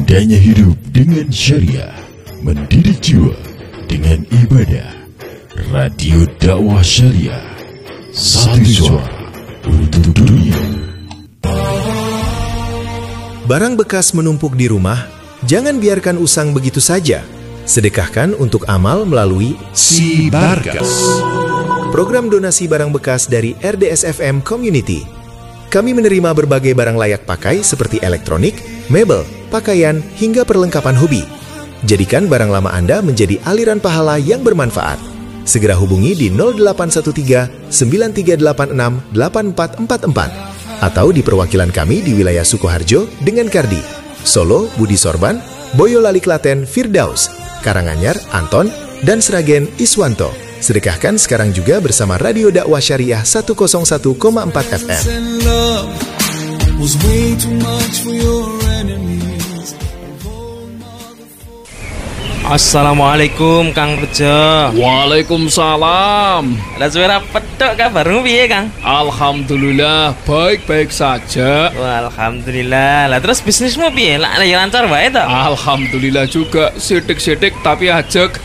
Indahnya hidup dengan syariah, mendidik jiwa dengan ibadah. Radio dakwah syariah, satu suara untuk dunia. Barang bekas menumpuk di rumah, jangan biarkan usang begitu saja. Sedekahkan untuk amal melalui Si Barkas. program donasi barang bekas dari RDSFM Community. Kami menerima berbagai barang layak pakai seperti elektronik, mebel, pakaian, hingga perlengkapan hobi. Jadikan barang lama Anda menjadi aliran pahala yang bermanfaat. Segera hubungi di 0813 9386 8444 atau di perwakilan kami di wilayah Sukoharjo dengan Kardi, Solo, Budi Sorban, Boyolali Klaten, Firdaus, Karanganyar, Anton, dan Sragen, Iswanto. Sedekahkan sekarang juga bersama Radio Dakwah Syariah 101,4 FM. Assalamualaikum Kang Bejo. Waalaikumsalam. Lah suara pedok kabarmu piye Kang? Alhamdulillah baik-baik saja. Wah, alhamdulillah. Lah terus bisnismu piye? Lah ya lancar wae to? Alhamdulillah juga sidik-sidik tapi ajek.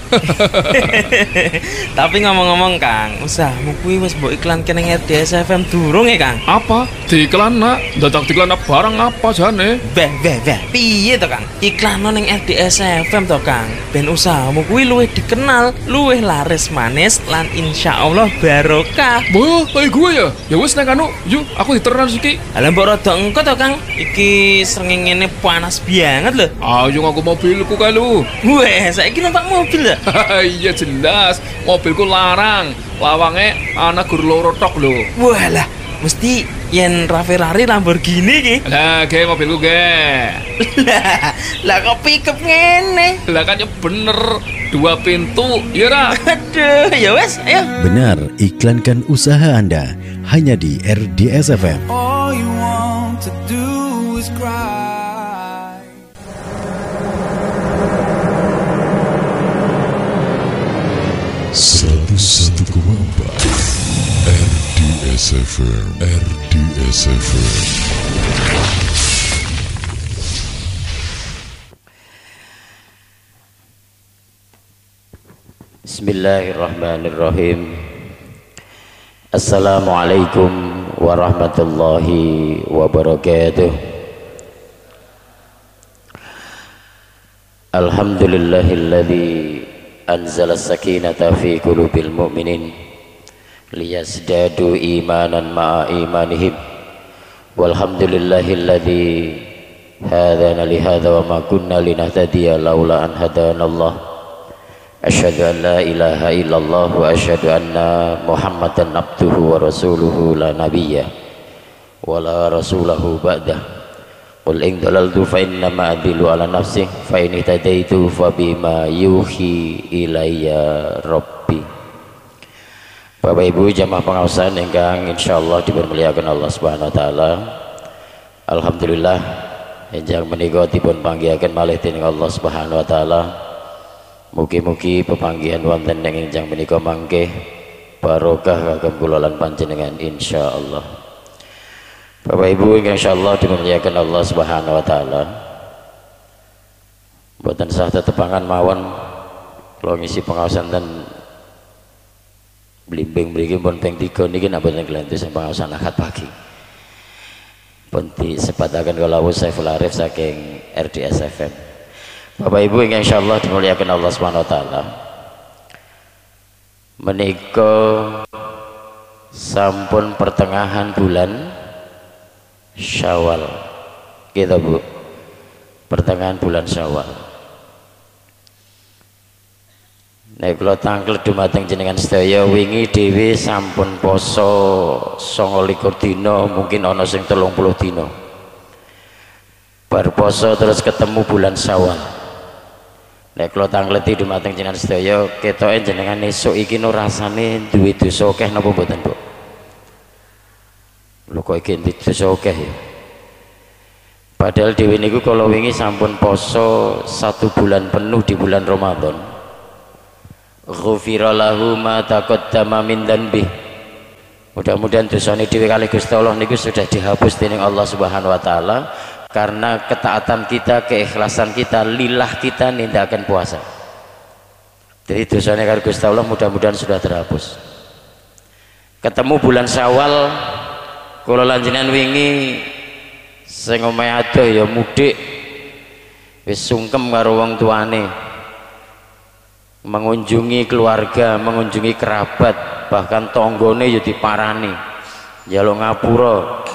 Tapi ngomong-ngomong Kang, usahamu kuwi wis mbok iklan kene RDS FM durung ya Kang? Apa? Diiklan nak? Dadak diiklan barang apa jane? Beh, piye to Kang? Iklan ning RDS FM to Kang. Ben usahamu kuwi luwih dikenal, luwih laris manis lan insyaallah barokah. Boh, kayak gue ya? Ya wis nek anu, yuk aku diteran siki. Lah mbok rada engko to Kang. Iki srengenge panas banget lho. Ayo aku mobilku kae lu. Weh, saiki numpak mobil ya? Iya jelas, mobilku larang. Lawange ana gur loro tok lho. Walah, mesti yen Ferrari Lamborghini ki. Lah, ge mobilku ge. Lah kok pickup ngene? Lah kan ya bener, 2 pintu, ya ra? Aduh, ya wes, ayo. Benar, iklankan usaha Anda hanya di RDS FM. All you want to do is cry. 101,4 RDS FM. RDS FM. Bismillahirrahmanirrahim. Assalamualaikum warahmatullahi wabarakatuh. Alhamdulillahilladzi anzala sakinata fi qulubil mu'minin liyazdadu imanan ma'a imanihim. Walhamdulillahilladzi hadana lihadza wa ma kunna linahtadiya laula an hadanallah. Asyhadu an la ilaha illallah wa asyhadu anna Muhammadan abduhu wa rasuluhu la nabiyya wa la rasulahu ba'dah. Qul in dalaltu fa innama adillu ala nafsi fa in tadaitu fa bima yuhi ilayya rabbi. Bapak Ibu jamaah pengawasan ingkang insyaallah dibermuliakan Allah Subhanahu wa taala. Alhamdulillah enjang menika dipun panggihaken malih dening Allah Subhanahu wa taala. Mugi-mugi pepanggihan wonten ing enjang menika mangke barokah kagem kula lan panjenengan insyaallah. Bapak Ibu ingkang insyaallah dimuliakan Allah Subhanahu wa taala. Mboten sah tetepangan mawon kula ngisi pengawasan ten blimbing mriki pun ping 3 niki napa mboten kelanti sing pengawasan Ahad pagi. Pun disepataken kula Saiful Arif saking RDS FM. Bapak Ibu yang insyaallah dimuliakan Allah Subhanahu wa taala. Menika sampun pertengahan bulan Syawal. Gitu Bu. Pertengahan bulan Syawal. Nek kula tangkel dumateng jenengan sedaya wingi dhewe sampun poso 29 dina, mungkin ana sing 30 dina. Bar poso terus ketemu bulan Syawal. Nek kula tangleti dumateng jenengan sedaya ketoke jenengan esuk iki no rasane duwe dosa akeh napa mboten, Bu? Lho kok iki dosa akeh ya. Padahal dhewe niku kala wingi sampun poso 1 bulan penuh di bulan Ramadan. Ghufira lahu ma taqaddama min dzanbi. Mudah-mudahan dosane dhewe kalih Gusti Allah niku sudah dihapus dening Allah Subhanahu wa taala. karena ketaatan kita, keikhlasan kita, lillah kita nindakaken puasa. Jadi dosanya karo Gusti Allah mudah-mudahan sudah terhapus. Ketemu bulan Syawal, kula lanjenengan wingi sing omahe adoh ya mudik, wis sungkem karo wong tuane, mengunjungi keluarga, mengunjungi kerabat, bahkan tonggone ya diparani, njaluk ngapura.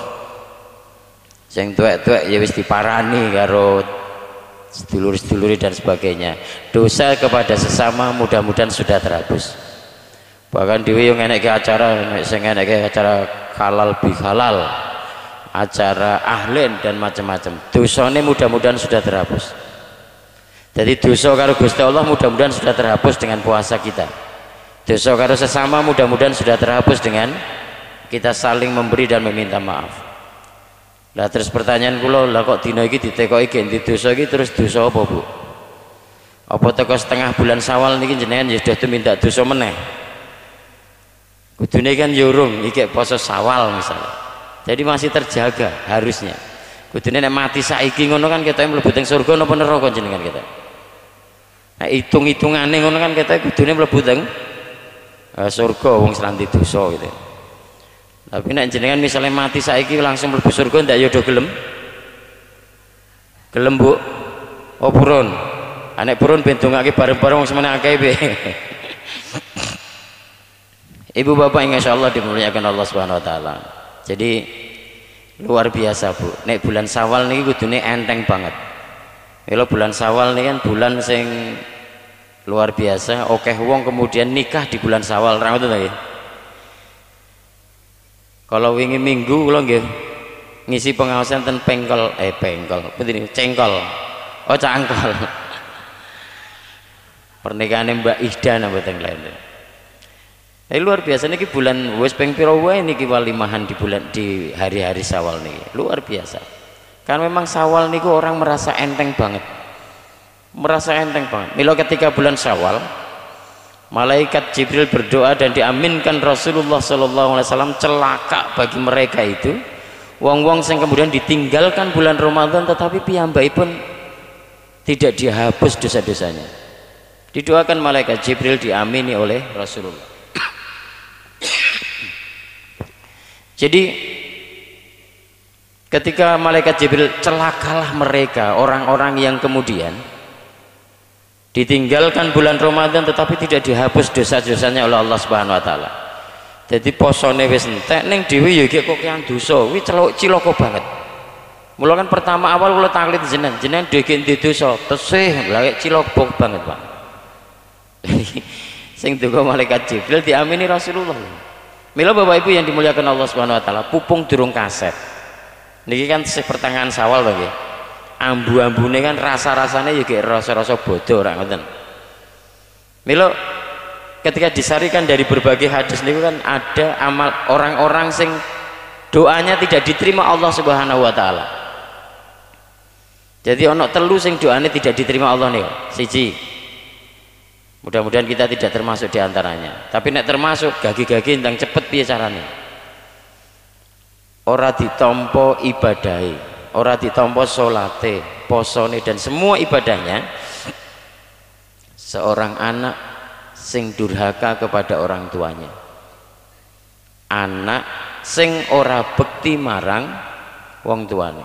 Sing tuwek-tuwek ya wis diparani karo sedulur-seduluri dan sebagainya. Dosa kepada sesama mudah-mudahan sudah terhapus. Bahkan dhewe yo ngenekke acara, sing ngenekke acara halal bihalal, acara ahlen dan macam-macam. Dosane mudah-mudahan sudah terhapus. Jadi dosa karo Gusti Allah mudah-mudahan sudah terhapus dengan puasa kita. Dosa karo sesama mudah-mudahan sudah terhapus dengan kita saling memberi dan meminta maaf. Lah terus pertanyaan kula, lah kok dina iki ditekoki ganti dosa iki terus dosa apa, Bu? Apa teko setengah bulan Syawal niki jenengan ya sudah minta dosa meneh? Kudune kan ya urung iki poso Syawal misalnya. Jadi masih terjaga harusnya. Kudune nek mati saiki ngono kan ketoke mlebu teng surga napa neraka jenengan kita. Nah hitung-hitungane ngono kan ketoke kudune mlebu teng surga wong selanti dosa gitu. Tapi nek jenengan misalnya mati saiki langsung mlebu surga ndak yo do gelem? Gelem, Bu? Oh purun. Nek purun ben dongake bareng-bareng wong semene akeh piye. Ibu bapak yang insyaallah dimuliakan Allah Subhanahu wa taala. Jadi luar biasa, Bu. Nek bulan Syawal niki kudune enteng banget. Kalau bulan Syawal niki kan bulan sing luar biasa, akeh wong kemudian nikah di bulan Syawal, ra ngoten nggih. Kalau wingi minggu kula nggih ngisi pengawasan ten pengkol, cengkol. Oh, cangkol. Pernikahan Mbak Ida napa teng lain. Luar biasa niki bulan wis ping pira wae niki walimahan di hari-hari Syawal niki. Luar biasa. Kan memang Syawal niku orang merasa enteng banget. Merasa enteng banget. Mila ketika bulan Syawal, malaikat Jibril berdoa dan diaminkan Rasulullah sallallahu alaihi wasallam, celaka bagi mereka itu wong-wong yang kemudian ditinggalkan bulan Ramadan tetapi piyambakipun tidak dihapus dosa-dosanya. Didoakan malaikat Jibril, diamini oleh Rasulullah. Jadi ketika malaikat Jibril, celakalah mereka orang-orang yang kemudian ditinggalkan bulan Ramadan tetapi tidak dihapus dosa-dosanya oleh Allah Subhanahu wa taala. Jadi posone wis entek ning dhewe ya iki kok kean dosa, kuwi cilaka banget. Mula kan pertama awal kula taklid jenengan dhewe iki dosa, tesih lha cilaka banget, Pak. Sing duka malaikat Jibril diamini Rasulullah. Mila Bapak Ibu yang dimuliakan Allah Subhanahu wa taala, pupung durung kaset. Niki kan pertengahan Syawal to nggih. Ambu-ambune kan rasa-rasane ya kayak rasa-rasa bodoh ora ngoten. Mila ketika disarikan dari berbagai hadis niku kan ada amal orang-orang sing doanya tidak diterima Allah Subhanahu wa taala. Jadi ono telu sing doanya tidak diterima Allah niku. Siji, mudah-mudahan kita tidak termasuk diantaranya. Tapi nek termasuk gagi-gagi ndang cepet piye carane? Ora ditampa ibadahe, ora ditampa salate, posone dan semua ibadahnya. Seorang anak sing durhaka kepada orang tuanya, anak sing ora bekti marang wong tuane.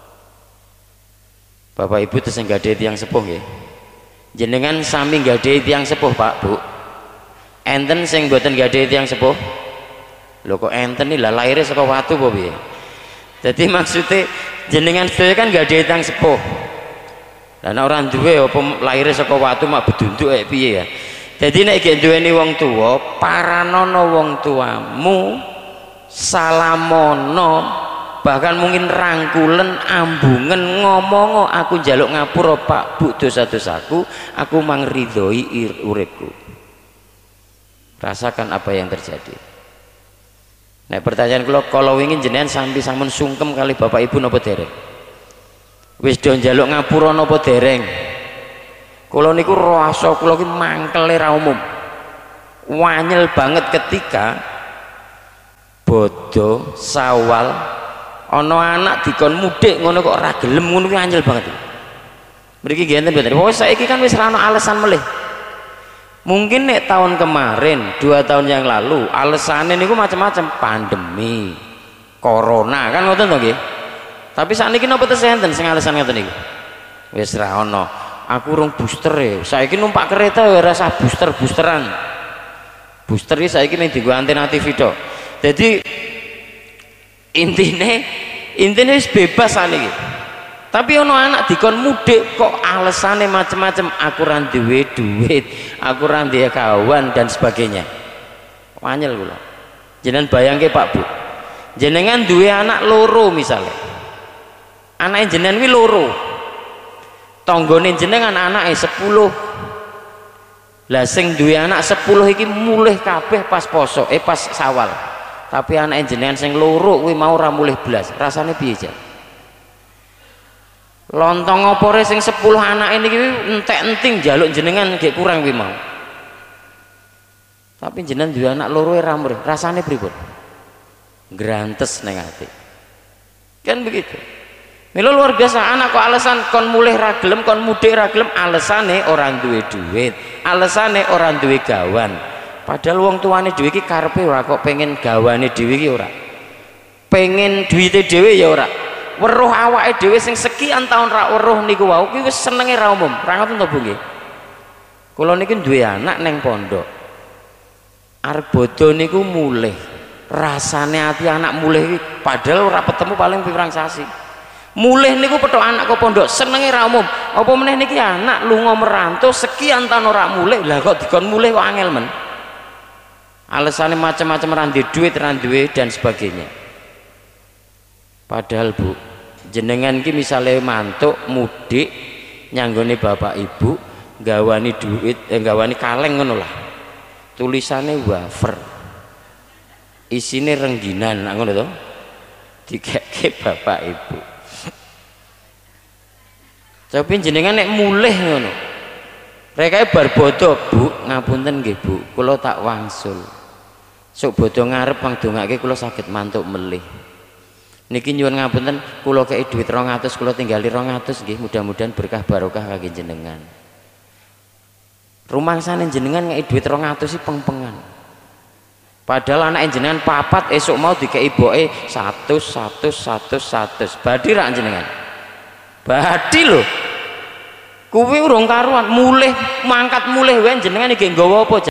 Bapak Ibu terus nggadahi tiyang sepuh nggih. Jenengan sami nggadahi tiyang sepuh, Pak, Bu. Enten sing mboten nggadahi tiyang sepuh? Lho kok enten iki lah lahire saka watu apa piye? Jadi maksudnya jenengan sedaya kan nggadahi tiyang sepuh. Lah nek ora duwe apa lahire saka watu mak bedunduk piye ya. Jadi nek iki duweni wong tuwa, paranono wong tuamu, salamono, bahkan mungkin rangkulen, ambungen, ngomong aku njaluk ngapura Pak Bu dosa-dosaku, aku mangridhoi uripku. Rasakan apa yang terjadi. Nah pertanyaan kalau ingin jenengan sampai sampun sungkem kali Bapak Ibu napa dereng? Wis do njaluk ngapura napa dereng? Kula niku rasa kula ki mangkele ra umum. Wanyel banget ketika bodo Syawal Ana anak dikon mudik ngono kok ora gelem ngono kuwi anyel banget. Mriki nggih enten mboten. Wong saiki kan wis ora ana alasan melih. Mungkin nek tahun kemarin, 2 tahun yang lalu, alasannya niku macam-macam, pandemi, corona kan ngoten to nggih. Tapi sakniki napa tesih enten sing alasan ngoten niku? Wis ra ono. Aku urung booster e. Saiki numpak kereta ya ora usah boosteran. Booster iki saiki ning dienggo antena TV tok. Jadi intine wis bebas sakniki. Tapi ono anak dikon mudik kok alasannya macam-macam, aku ra duwe duit, aku ra duwe kawan dan sebagainya. Wanyel kula. Jenengan bayangke Pak Bu. Jenengan duwe anak loro misalnya. Anake jenengan kuwi loro. Tanggane jenengan anake 10. Lah sing duwe anak 10 iki mulih kabeh pas poso, pas Sawal. Tapi anake jenengan sing loro kuwi mau ora mulih blas. Rasane piye, Jan? Lontong opore sing 10 anak ini entek-enting jaluk jenengan gak kurang kuwi mau. Tapi jenengan duwe anak loro ora mrih, rasane pripun? Grantes ning ati. Kan begitu. Mila luar biasa anak kok alasan kon mulih ra gelem, kon mudik ra gelem, alasane ora duwe duit, alasane ora duwe gawan. Padahal wong tuane dhewe iki karepe ora kok pengen gawane dhewe iki ora. Pengen duwite dhewe ya ora. Weruh awake dhewe sing sekian tahun ra weruh niku wau kuwi wis senenge ra umum. Ra ngoten to Bu nggih. Kula niki duwe anak neng pondok. Arep bodho niku mulih. Rasane ati anak mulih iki padahal ora ketemu paling pirang sasi. Mulih niku petok anak kok pondok senenge ra umum. Apa meneh niki anak lunga merantau sekian tahun ora mulih. Lah kok dikon mulih kok angel men. Alasannya macam-macam ra duwe duit, ra duwe dan sebagainya. Padahal Bu, jenengan ki misalnya mantuk mudik nyanggone bapak ibu gawani duit gawani kaleng ngono lah, tulisannya wafer isine rengginan ngono to dikeke bapak ibu. Tapi jenengan nek mulih ngono rekae bar bodo Bu, ngapunten nggih Bu, kula tak wangsul sok bodo ngarep pangdongake kula saged mantuk melih. Niki nyuwun ngapunten kula kei duit 200 kula tinggali 200 nggih, mudah-mudahan berkah barokah kangge jenengan. Rumangsane jenengan ngei duit 200 sih peng-pengan. Padahal anak jenengan papat esuk mau dikei boke 100. Badhi rak jenengan? Badhi lho. Kuwi urung karuan, mulih mangkat mulih wae jenengan iki nggawa apa?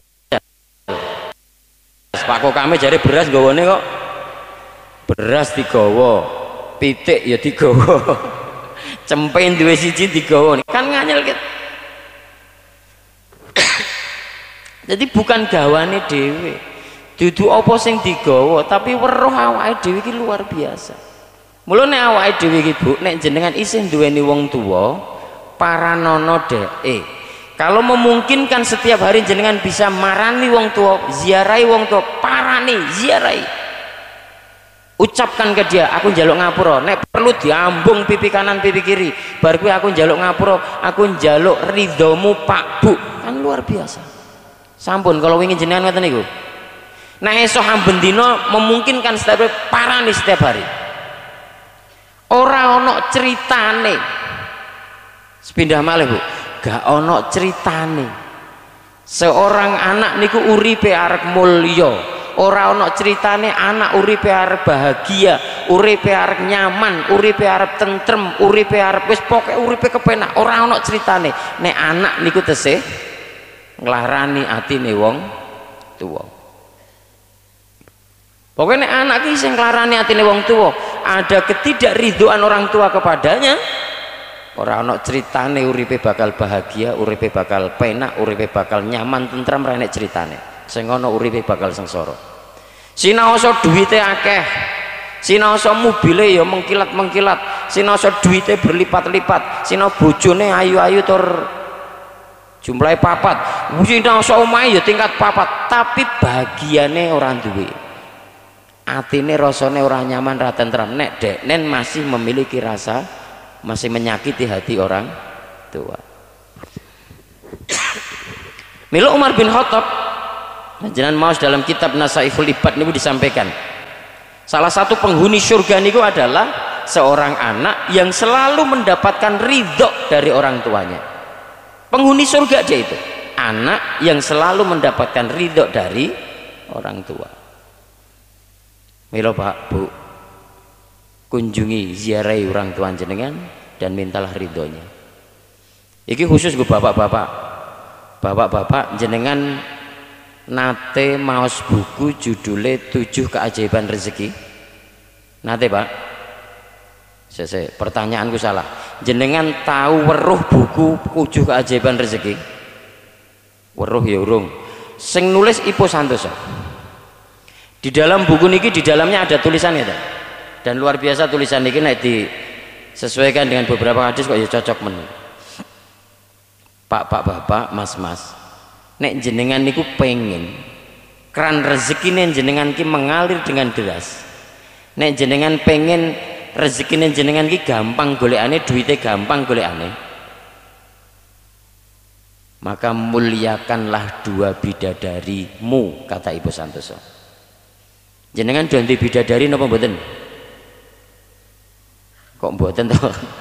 Pak Kokame jare beras nggawane kok beras digawa, pitik ya digawa, cempe duwe siji digawa, kan nganyel gitu. Jadi bukan gawane dhewe, dudu apa sing digawa, tapi weruh awake dhewe iki luar biasa. Mula nek awake dhewe iki Bu, nek jenengan isih duweni wong tuwa, paranono dheke. Kalau memungkinkan setiap hari jenengan bisa marani wong tua, ziarahi wong tua, parani, ziarahi. Ucapkan ke dia, aku njaluk ngapura, nek perlu diambung pipi kanan pipi kiri, bar kuwi aku njaluk ngapura, aku njaluk ridhomu Pak Bu. Kan luar biasa. Sampun kalau ingin jenengan ngoten niku. Nek esuk amben dina memungkinkan setiap parani setiap hari. Ora ana critane. Sepindah malih Bu, gak ana critane. Seorang anak niku uripe arep mulya. Ora ana ceritane anak uripe arep bahagia, uripe arep nyaman, uripe arep tentrem, uripe arep wis pokoke uripe kepenak. Ora ana ceritane. Nek anak niku tesih nglarani atine wong tuwa. Pokoke nek anak ki sing nglarani atine wong tuwa, ada ketidakridhoan orang tua kepadanya. Ora ana ceritane uripe bakal bahagia, uripe bakal penak, uripe bakal nyaman, tentrem, ra enek ceritane. Sing ana uripe bakal sengsara. Sinaosa duwite akeh, sinaosa mobile ya mengkilat-mengkilat, sinaosa duwite berlipat-lipat, sinau bojone ayu-ayu tur jumlahe 4, sinaosa omahe ya tingkat 4, tapi bagiane ora duwe. Atine rasane ora nyaman, ra tentrem. Nek deknen masih memiliki rasa, masih menyakiti hati orang tua. Mila Umar bin Khattab jenengan maos dalam kitab Nasaihul Ibad niku disampaikan Salah satu penghuni surga niku adalah seorang anak yang selalu mendapatkan ridho dari orang tuanya. Penghuni surga dia itu, anak yang selalu mendapatkan ridho dari orang tua. Milo Pak, Bu, kunjungi ziarahi orang tua jenengan dan mintalah ridhonya. Iki khusus gue bapak-bapak. Bapak-bapak jenengan nate maos buku judulnya 7 keajaiban rezeki. Nate Pak. Pertanyaanku salah. Jenengan tahu weruh buku 7 keajaiban rezeki? Weruh ya urung. Sing nulis Ipo Santoso. Di dalam buku niki di dalamnya ada tulisannya dan luar biasa tulisan niki nek disesuaikan dengan beberapa hadis kok ya cocok men. Pak bapak mas nek jenengan niku pengen keran rezekine jenengan ki mengalir dengan deras, nek jenengan pengen rezekine jenengan ki gampang golekane, duite gampang golekane, maka muliakanlah 2 bidadarimu, kata Ibu Santoso. Jenengan donti bidadari napa mboten? Kok mboten to?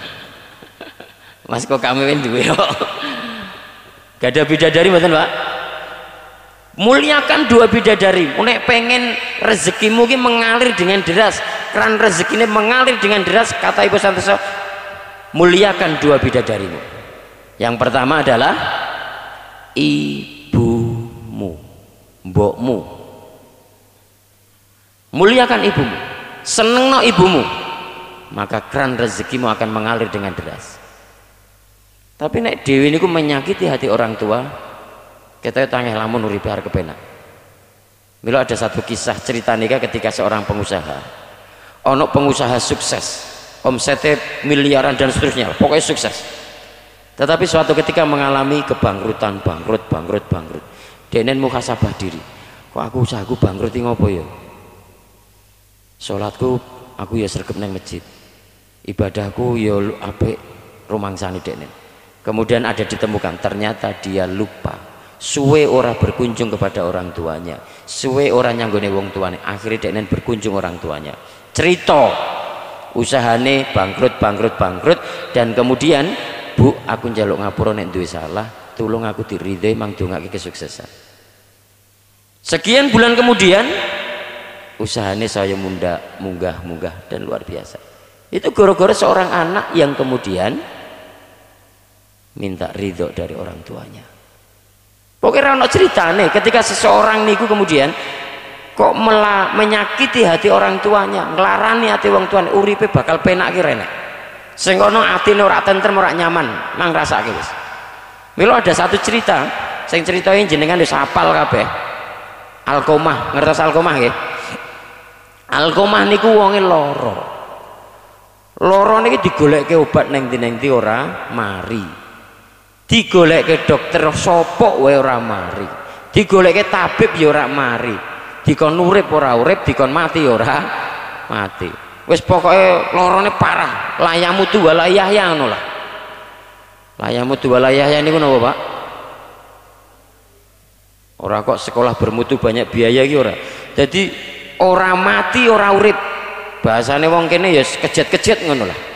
Mas kok kami duwe kok. Gak ada bidadari mboten, Pak? Muliakan 2 bidadari. Nek pengen rezekimu ki mengalir dengan deras, keran rezekine mengalir dengan deras, kata Ibu Santoso, muliakan 2 bidadarimu. Yang pertama adalah ibumu, mbokmu. Muliakan ibumu, senengno ibumu, maka keran rezekimu akan mengalir dengan deras. Tapi nek dewi niku menyakiti hati orang tua, kita tangeh lamun uripe arep kepenak. Mila ada satu kisah cerita nikah ketika seorang pengusaha, ono pengusaha sukses, omsetnya miliaran dan seterusnya, pokoknya sukses. Tetapi suatu ketika mengalami kebangkrutan, bangkrut. Denen muhasabah diri. Kok aku usahaku bangkrut iki ngopo ya? Salatku aku ya sregep nang masjid. Ibadahku ya apik rumangsane denen. Kemudian ada ditemukan ternyata dia lupa, suwe ora berkunjung kepada orang tuanya, suwe ora nyanggone wong tuane, akhirnya denen berkunjung orang tuanya. Cerita usahane bangkrut dan kemudian, Bu, aku njaluk ngapura nek duwe salah, tulung aku diridhoi mang dongake kesuksesan. Sekian bulan kemudian usahane saya munggah dan luar biasa. Itu gara-gara seorang anak yang kemudian minta ridho dari orang tuanya. Pokoknya ono ceritane ketika seseorang niku kemudian kok menyakiti hati orang tuanya, nglarani hati wong tuane, uripe bakal penak ki renek. Sing ono atine ora tentrem, ora nyaman, mang rasake wis. Mila ada satu cerita, sing ceritain jenengan wis hafal kabeh. Alqomah, ngertos Alqomah nggih? Alqomah niku wonge lara. Lara niki digolekke obat neng ndi ora mari. Digolekke dokter sapa wae ora mari, digolekke tabib ya ora mari, dikon urip ora urip, dikon mati ya ora mati. Wis pokoke larane parah, layamu tu walayahya ngono lah. Layamu tu walayahya niku napa, Pak? Ora kok sekolah bermutu banyak biaya iki ora. Jadi ora mati ora urip. Bahasane wong kene ya kejet-kejet ngono lah.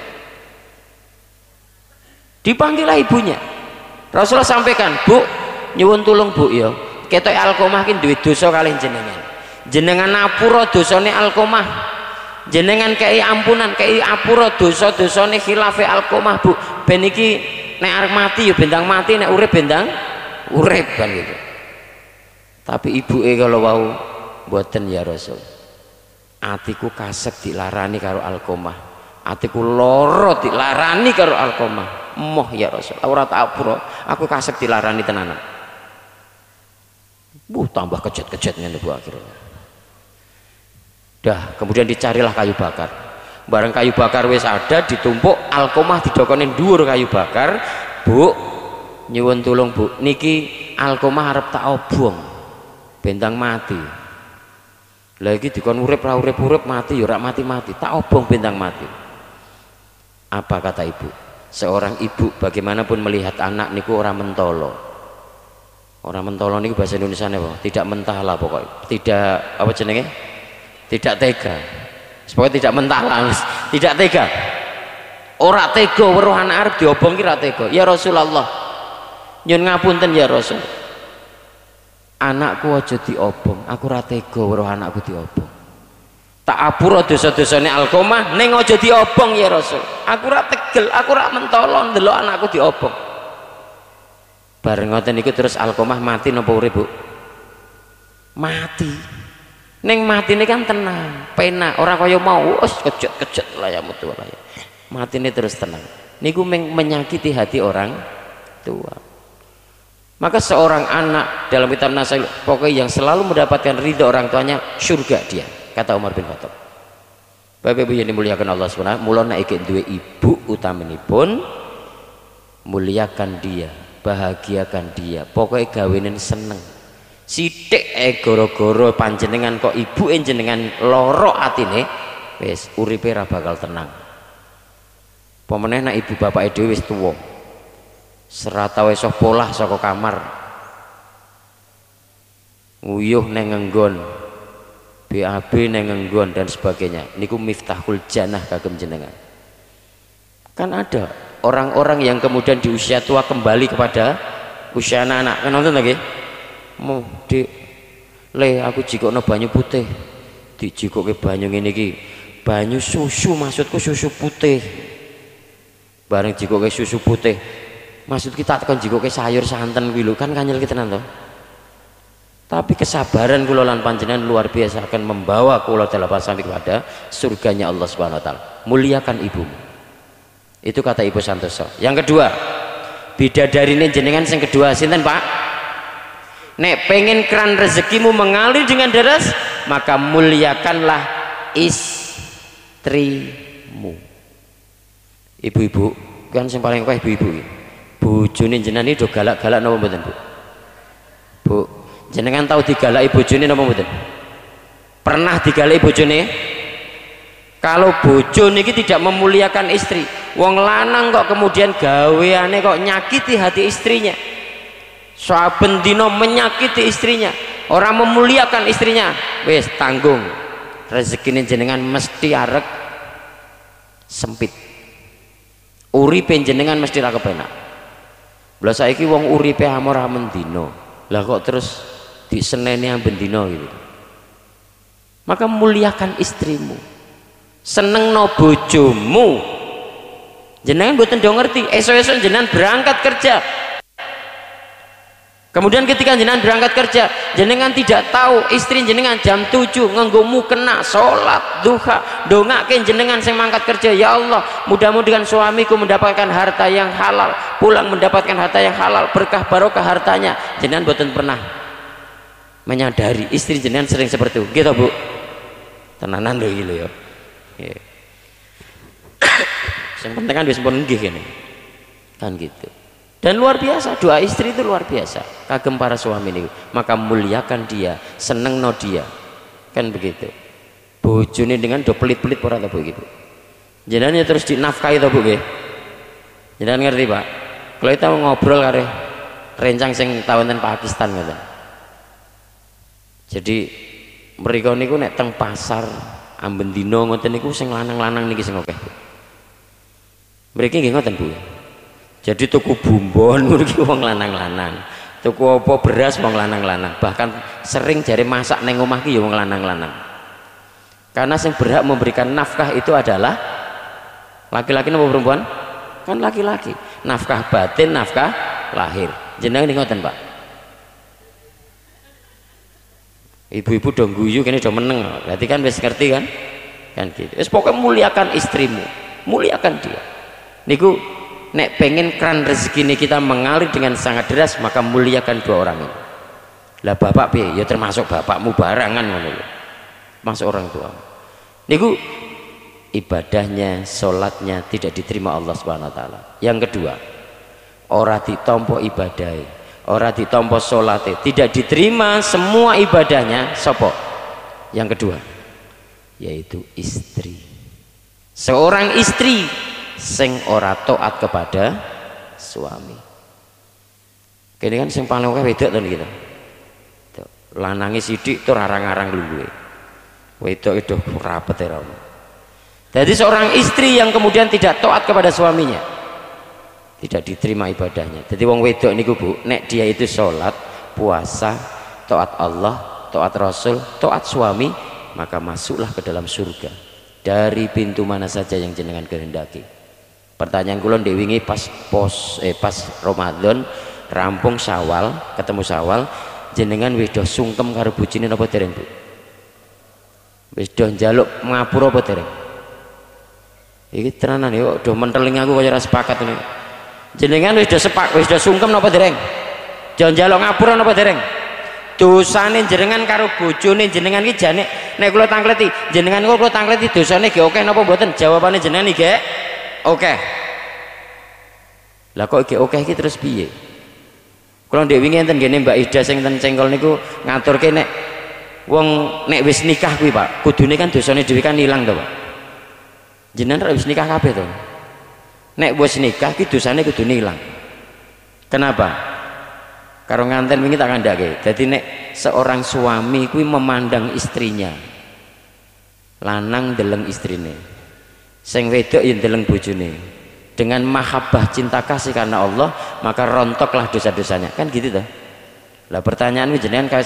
Dipanggillah ibunya. Rasulullah sampaikan, Bu, nyuwun tulung Bu ya, ketok Alqomah ki duwe dosa kalih jenengan. Jenengan ngapura dosane Alqomah. Jenengan kei ampunan, kei apura dosa-dosane khilafe Alqomah, Bu. Ben iki nek arep mati ya bendang mati, nek urip bendang urip kan gitu. Tapi ibuke kalau wau mboten ya Rasul. Atiku kasep dilarani karo Alqomah. Atiku lara dilarani karo Alqomah. Moh ya Rasul, ora tak apura, aku kasep dilarani tenanan. Tambah kejet-kejet ngene Bu akhirnya. Dah, kemudian dicarilah kayu bakar. Barang kayu bakar wis ada ditumpuk, Alqomah didokone dhuwur kayu bakar. Bu, nyuwun tulung Bu, niki Alqomah arep tak obong. Bentang mati. Lah iki dikon urip ra urip mati ya ora mati-mati, tak obong bentang mati. Apa kata ibu? Seorang ibu bagaimanapun melihat anak niku orang mentolo. Orang mentolo niku bahasa Indonesia apa? Tidak mentah lah pokoknya. Tidak apa jenenge? Tidak tega. Supaya tidak mentah tidak tega. Ora tega weruh anak arep diobong ki ra tega. Ya Rasulullah, nyun ngapunten ya Rasul. Anakku aja diobong, aku ra tega weruh anakku diobong. Tak apura dosa-dosane Alqamah ning aja diobong ya Rasul. Aku ra tegel, aku ra mentolo ndelok anakku diobong. Bareng ngoten niku terus Alqamah mati napa urip, Bu? Mati. Ning matine kan tenang, penak, ora kaya mau wis kejet-kejet lah ya mutu lah ya. Matine terus tenang. Niku menyakiti hati orang tua. Maka seorang anak dalam kitab Nasail pokoknya yang selalu mendapatkan ridho orang tuanya surga dia, kata Umar bin Khattab. Bapak Ibu yang dimuliakan Allah Subhanahu, mula nek iki duwe ibu utaminipun muliakan dia, bahagiakan dia, pokoknya gawenen seneng. Sithik gara-gara panjenengan kok ibu jenengan loro atine, wis uripe ra bakal tenang. Pemeneh nek ibu bapake dhewe wis tuwa, serata wis polah saka kamar, nguyuh neng ngenggon, BAB neng ngenggon dan sebagainya. Niku miftahul jannah kagem jenengan. Kan ada orang-orang yang kemudian di usia tua kembali kepada usia anak-anak. Kan nonton lagi? Mau Dik, le aku jikokno banyu putih, dijikoke banyu ngene iki, banyu susu, maksudku susu putih. Bareng jikoke susu putih, maksud kita tekan jikoke sayur santen kuwi lho, kan kanyel ki tenan to. Tapi kesabaran kula lan panjenengan luar biasa akan membawa kula dalapan sampai kepada surganya Allah Subhanahu wa taala. Muliakan ibumu. Itu kata Ibu Santoso. Yang kedua, bidadarine jenengan sing kedua sinten, Pak? Nek pengen keran rezekimu mengalir dengan deras, maka muliakanlah istrimu. Ibu-ibu kan yang paling akeh ibu-ibu iki. Bojone jenengan iki do galak-galak napa mboten, Bu? Bu, jenengan tahu digalaki bojone napa mboten? Pernah digalaki bojone? Kalau bojo niki tidak memuliakan istri, wong lanang kok kemudian gaweane kok nyakiti hati istrinya. Saben dina menyakiti istrinya, orang memuliakan istrinya, wis tanggung rezekine jenengan mesti arek sempit, uripe jenengan mesti ra kepenak. Lah saiki wong uripe amor amen dina, lah kok terus diseneni amben dina gitu. Maka muliakan istrimu, senengno bojomu. Jenengan mboten do ngerti, esuk-esuk jenengan berangkat kerja. Kemudian ketika jenengan berangkat kerja, jenengan tidak tahu istri jenengan jam 7 ngenggomu kena sholat duha, dongake jenengan sing mangkat kerja, ya Allah mudah-mudahan suamiku mendapatkan harta yang halal, pulang mendapatkan harta yang halal, berkah barokah hartanya. Jenengan boten pernah menyadari istri jenengan sering seperti itu, gitu Bu. Tenanan lho iki lho ya. Yang penting kan wis pun nggih kene. Kan gitu. Dan luar biasa, doa istri itu luar biasa kagem para suami ini. Maka muliakan dia, seneng no dia, kan begitu. Bojone dengan do pelit-pelit ora ta Bu gitu. Jenengan terus dinafkahi ta Bu nggih. Jenengan ngerti Pak? Kalau kita ngobrol karo rencang sing tawenten Pakistan ngoten. Jadi mriko niku nek teng pasar amben dina ngoten niku sing lanang-lanang niki sing akeh. Mriki nggih ngoten Bu. Jadi tuku bumbon iki wong lanang-lanang, tuku apa beras wong lanang-lanang, bahkan sering jare masak neng omah ki ya wong lanang-lanang. Karena yang berhak memberikan nafkah itu adalah laki-laki napa perempuan? Kan laki-laki. Nafkah batin, nafkah lahir. Jenengan ngoten Pak. Ibu-ibu do guyu kene do meneng. Berarti kan wis ngerti kan? Kan gitu. Wis pokoke muliakan istrimu, muliakan dia. Niku nek pengen keran rezeki ini kita mengalir dengan sangat deras, maka muliakan dua orang ini. Lah bapak piye? Ya termasuk bapakmu barangan ngono lho. Masuk orang tua. Niku ibadahnya, sholatnya tidak diterima Allah Subhanahu wa taala. Yang kedua, ora ditampa ibadahe, ora ditampa sholate, tidak diterima semua ibadahnya sapa? Yang kedua, yaitu istri. Seorang istri sing ora taat kepada suami. Kene kan sing paling akeh wedok to kita. Lanange sithik tur arang-arang luwe. Wedok itu rapet ora ono. Jadi seorang istri yang kemudian tidak taat kepada suaminya, tidak diterima ibadahnya. Jadi wong wedok niku Bu, nek dia itu sholat, puasa, taat Allah, taat Rasul, taat suami, maka masuklah ke dalam surga dari pintu mana saja yang jenengan kehendaki. Pertanyaan kula ndek wingi pas Ramadan rampung Syawal, ketemu Syawal, jenengan wis do sungkem karo bojone napa dereng Bu? Wis do njaluk ngapura apa dereng? Iki tenanan yo do menteling aku kaya ora sepakat ngene. Jenengan wis do sungkem napa dereng? Do njaluk ngapura napa dereng? Dosane jenengan karo bojone jenengan iki jane nek kula tangkleti, jenengan kula tangkleti dosane nggih akeh napa mboten? Jawabane jenengan nggih akeh. Lah kok nggih akeh iki terus piye? Kula ndek wingi enten ngene Mbak Ida sing ten cengkol niku ngaturke nek wong nek wis nikah kuwi Pak, kudune kan dosane dhewe kan ilang to Pak. Jenengan ora wis nikah kabeh to. Nek wis nikah ki dosane kudune ilang. Kenapa? Karo nganten wingi tak kandhake. Dadi nek seorang suami kuwi memandang istrinya. Lanang ndeleng istrine. Sing wedok ya ndeleng bojone. Dengan mahabbah cinta kasih karena Allah, maka rontoklah dosa-dosanya. Kan gitu toh. Lah pertanyaan jenengan kaya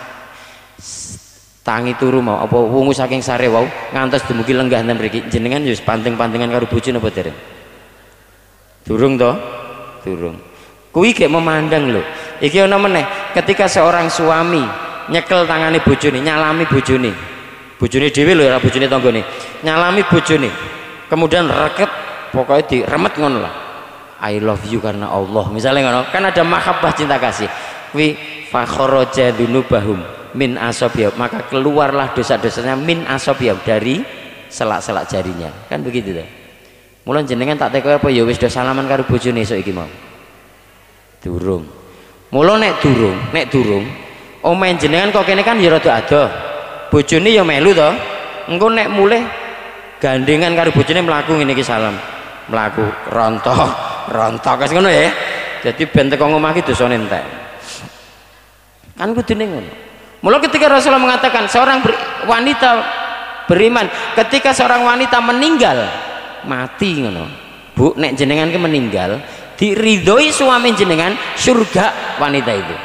tangi turu mau apa wungu saking sare wau ngantos dumugi lenggah ten mriki jenengan wis panting-pantingan karo bojone apa dereng? Durung toh? Durung. Kuwi gek memandang lho. Iki ana meneh ketika seorang suami nyekel tangane bojone, nyalami bojone. Bojone dhewe lho ora bojone tanggane. Nyalami bojone. Kemudian reket pokoknya diremet ngono lah. I love you karena Allah. Misalnya ngono, kan ada mahabbah cinta kasih. Kuwi fa kharaja dzunubahum min asobiyah, maka keluarlah dosa-dosanya min asobiyah dari selak-selak jarinya. Kan begitu tuh. Mulane jenengan tak teko apa ya wis do salaman karo bojone esuk iki mau. Durung. Mula nek durung omahe jenengan kok kene kan ya rada adoh. Bojone ya melu to. Engko nek mulih gandengan karo bojone mlaku ngene iki salam. Mlaku rontok wis ngono ya. Jadi ben teko omah iki dosane entek. Kan kudune ngono. Mula ketika Rasulullah mengatakan seorang wanita beriman, ketika seorang wanita meninggal mati ngono Bu, nek jenengan ke meninggal diridhoi suami jenengan surga wanita itu.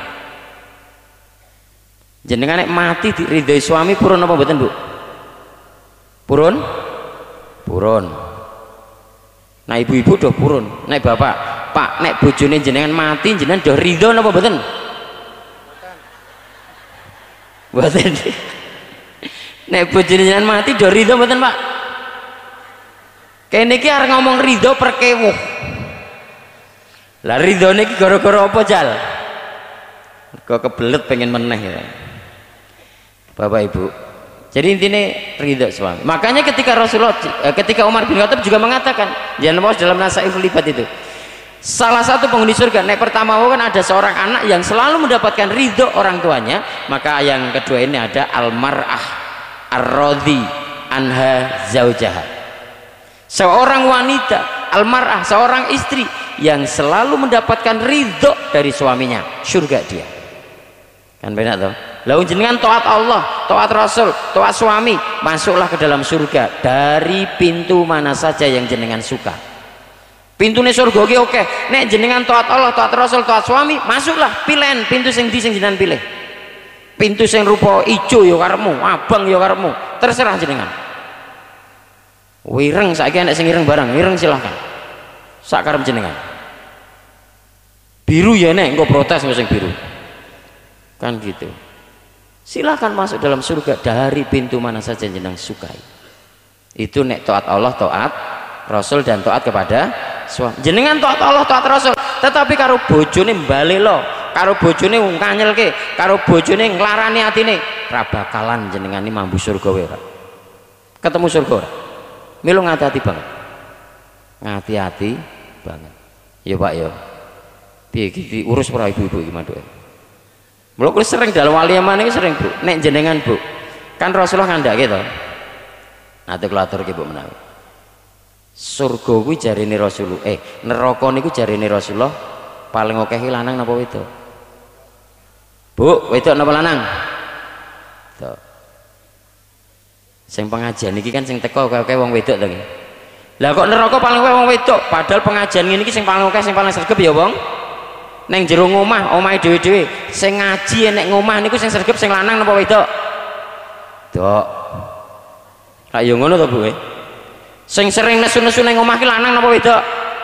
Jenengan nek mati diridhoi suami purun apa mboten Bu? Purun? Purun. Nah ibu-ibu doh purun. Nek bapak, Pak, nek bojone jenengan mati jenengan doh ridho napa mboten? Mboten. Nek bojone jenengan mati doh ridho mboten Pak? Kene iki arep ngomong ridho perkewuh. Lah ridhone iki gara-gara apa Jal? Kok kebelet pengen meneh ya. Bapak Ibu. Jadi intinya ridho suami. Makanya ketika ketika Umar bin Khattab juga mengatakan, jangan lupa dalam Nasaihul Libat itu. Salah satu penghuni surga, nek pertama kan ada seorang anak yang selalu mendapatkan ridho orang tuanya, maka yang kedua ini ada almar'ah ar-radhi anha zaujaha. Seorang wanita, almar'ah, seorang istri yang selalu mendapatkan ridho dari suaminya, surga dia. Kan benar toh? Lalu jenengan taat Allah, taat Rasul, taat suami, masuklah ke dalam surga dari pintu mana saja yang jenengan suka. Pintunya surga oke. Nek jenengan taat Allah, taat Rasul, taat suami, masuklah. Pilihan pintu sing di sing jenengan pilih. Pintu sing rupa ijo ya karepmu, abang ya karepmu, terserah jenengan. Wireng saiki nek sing ireng barang, ireng silahkan. Sak karep jenengan. Biru ya nek engko protes sing biru. Kan gitu. Silahkan masuk dalam surga dari pintu mana saja yang jenengan sukai. Itu nek taat Allah, taat Rasul dan taat kepada suami. Jenengan taat Allah, taat Rasul, tetapi karo bojone mbalelo, karo bojone nganyelke, karo bojone nglarani atine, ra bakalan jenengan ini mambu surga wae ora. Ketemu surga ora? Milo ngati-hati banget. Ngati-hati banget. Ya Pak ya. Piye iki urus ora ibu-ibu iki mantuk. Mula kula sering dalam waliyaman iki sering Bu, nek jenengan Bu. Kan Rasulullah ngandhake to. Nate kula aturke Bu menawi. Surga kuwi jarine Rasulullah, neraka niku jarine Rasulullah paling akeh lanang napa wedok? Bu, wedok napa lanang? Tuh. Sing pengajian iki kan sing teko akeh wong wedok to nggih. Lah kok neraka paling akeh wong wedok, padahal pengajian ngene iki sing paling akeh sing paling sregep ya wong neng jero omah, omahe dhewe-dhewe. Sing ngaji nek ngomah niku sing sregep sing lanang napa wedok? Dok. Lah ya ngono to, Bu. Sing sering nesu-nesu neng omah ki lanang napa wedok?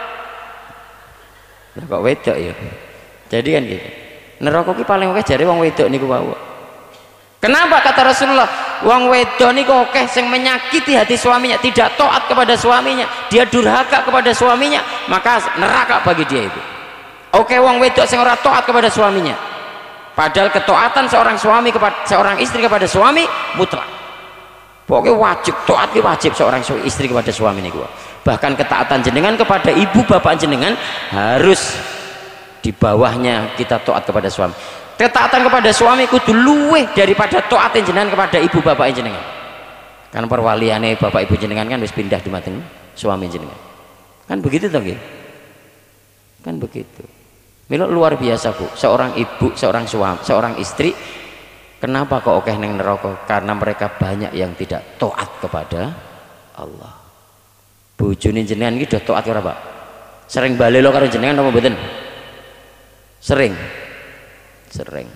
Lah kok wedok ya. Jadi kan gitu. Neraka ki paling akeh jare wong wedok niku wau. Kenapa kata Rasulullah? Wong wedok niku akeh sing menyakiti hati suaminya, tidak taat kepada suaminya, dia durhaka kepada suaminya, maka neraka bagi dia itu. Oke, wong wedok sing ora taat kepada suaminya. Padahal ketaatan seorang suami kepada seorang istri kepada suami mutlak. Pokoknya wajib, taat ki wajib seorang istri kepada suami niku. Bahkan ketaatan jenengan kepada ibu bapak jenengan harus di bawahnya kita taat kepada suami. Ketaatan kepada suami kudu luweh daripada taat jenengan kepada ibu bapak jenengan. Kan perwaliane bapak ibu jenengan kan wis pindah dumateng suami jenengan. Kan begitu toh nggih? Kan begitu. Mila luar biasa, Bu. Seorang ibu, seorang suami, seorang istri, kenapa kok akeh ning neraka? Karena mereka banyak yang tidak taat kepada Allah. Bojone jenengan iki do taat ora, Pak? Sering balelo karo jenengan apa mboten? Sering. Sering.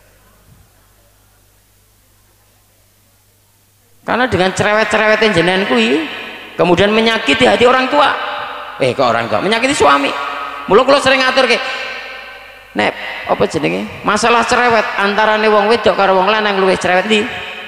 Karena dengan cerewet-cerewetin jenengan kuwi kemudian menyakiti hati orang tua. Kok orang tua menyakiti suami. Mula kula sering ngatur ke nek apa jenenge masalah cerewet antarane wong wedok karo wong lanang luwih cerewet ndi?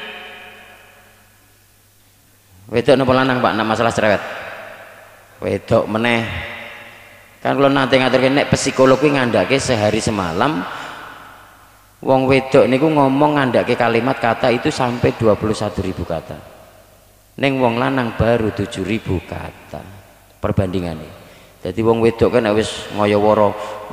Wedok napa lanang, Pak, nek masalah cerewet? Wedok meneh. Kan kula nate ngaturke nek psikolog kuwi ngandhake sehari semalam wong wedok niku ngomong ngandhake kalimat kata itu sampai 21.000 kata. Ning wong lanang baru 7.000 kata. Perbandingannya. Jadi wong wedok kan wis ngoyo-woro.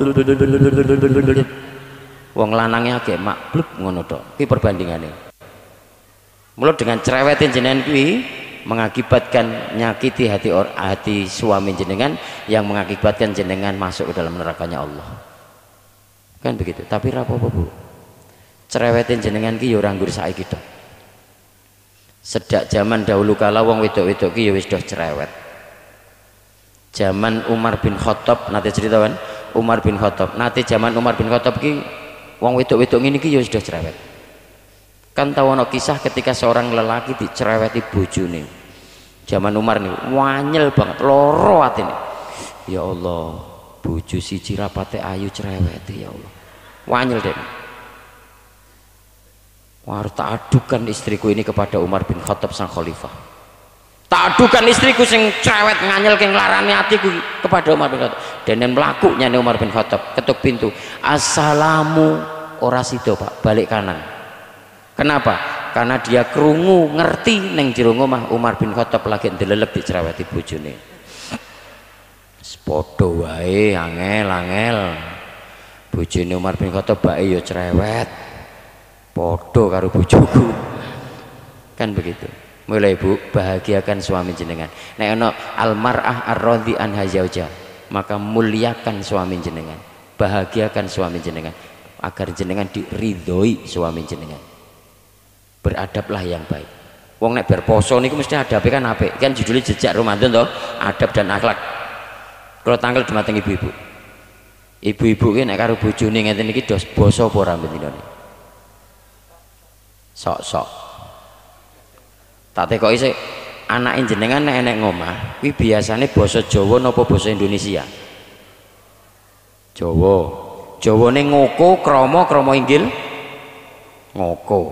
Wong lanangnya agek makbluk ngono tok. Ki perbandingane. Mula dengan cerewetin jenengan kuwi mengakibatkan nyakiti hati suami jenengan yang mengakibatkan jenengan masuk ke dalam nerakanya Allah. Kan begitu. Tapi ra apa-apa, Bu. Cerewetin jenengan ki ya ora nggur saiki tok. Sedak zaman dahulu kala wong wedok-wedok ki ya wis do cerewet. Zaman Umar bin Khattab nate cerita kan Umar bin Khattab nate zaman Umar bin Khattab ki wong wedok-wedok ngene iki ya sudah cerewet. Kan tahu ana kisah ketika seorang lelaki dicereweti bojone. Zaman Umar nih wanyel banget, loro atine. Ya Allah, bojo siji rapate ayu cereweti ya Allah. Wanyel deh. Wah, tak adukan istriku ini kepada Umar bin Khattab sang khalifah. Tak adukan istriku sing cerewet nganyel ke nglarani atiku kepada Umar bin Khattab. Dan mlaku nyane Umar bin Khattab ketuk pintu. Assalamu ora sida, Pak, balik kanan. Kenapa? Karena dia krungu ngerti neng jero omah Umar bin Khattab lagi ndelelek dicereweti bojone. Padha wae angel-angel. Bojone Umar bin Khattab bae ya cerewet. Padha karo bojoku. Kan begitu. Mulai, Bu, bahagiakan suami jenengan. Nek ana almar'ah ar-radhi anha zauja, maka muliakan suami jenengan, bahagiakan suami jenengan agar jenengan diridhoi suami jenengan. Beradablah yang baik. Wong nek berposo niku mesti adabe kan apik. Kan judulnya jejak Ramadan toh, adab dan akhlak. Kalau tanggal dumateng ibu-ibu. Ibu-ibu ki nek karo bojone ngeten iki dos basa apa ora mbentinane? Sok-sok. Tak tekoki sik anake jenengan nek enek ngomah kuwi biasane basa Jawa napa basa Indonesia? Jawa. Jawane ngoko, krama inggil ngoko.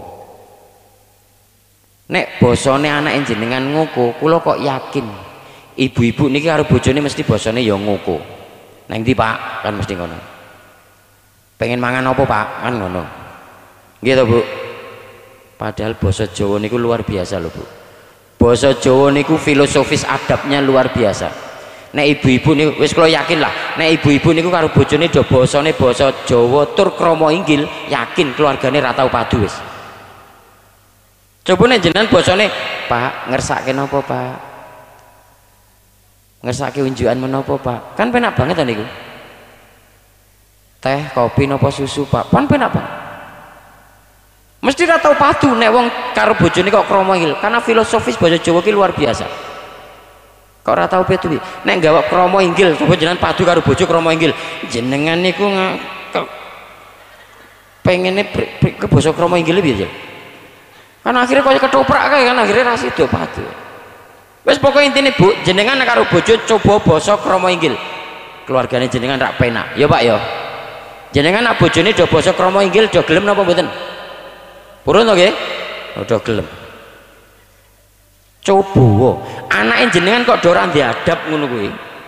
Nek basane anake jenengan ngoko, kula kok yakin ibu-ibu niki karo bojone mesti basane ya ngoko. Nang ndi, Pak? Kan mesti ngono. Pengen mangan apa, Pak? Kan ngono. Nggih to, Bu? Padahal basa Jawa niku luar biasa lho, Bu. Basa Jawa niku filosofis adabnya luar biasa. Nek ibu-ibu niku wis kula yakin lah, nek ibu-ibu niku karo bojone do basane basa Jawa tur krama inggil, yakin keluargane ra tau padu wis. Coba nek jenengan basane, Pak, ngersake napa, Pak? Ngersake unjukan menapa, Pak? Kan penak banget ta niku. Teh, kopi napa susu, Pak? Kan penak banget. Mesti ra tau padu nek wong karo bojone kok krama inggil, karena filosofis basa Jawa ki luar biasa. Kok ora tau padu nek gawa krama inggil, coba jenengan padu karo bojo krama inggil. Jenengan niku pengene ke basa krama inggil piye, Jel? Kan akhirnya kaya ketoprak kae kan akhirnya ra sida padu. Wis pokoke intine Bu, jenengan karo bojo coba basa krama inggil. Keluargane jenengan rak penak. Ya Pak ya. Jenengan nak bojone do basa krama inggil do gelem napa mboten? Purun to nggih? Do gelem. Coba anake jenengan kok do ora diadab ngono kuwi.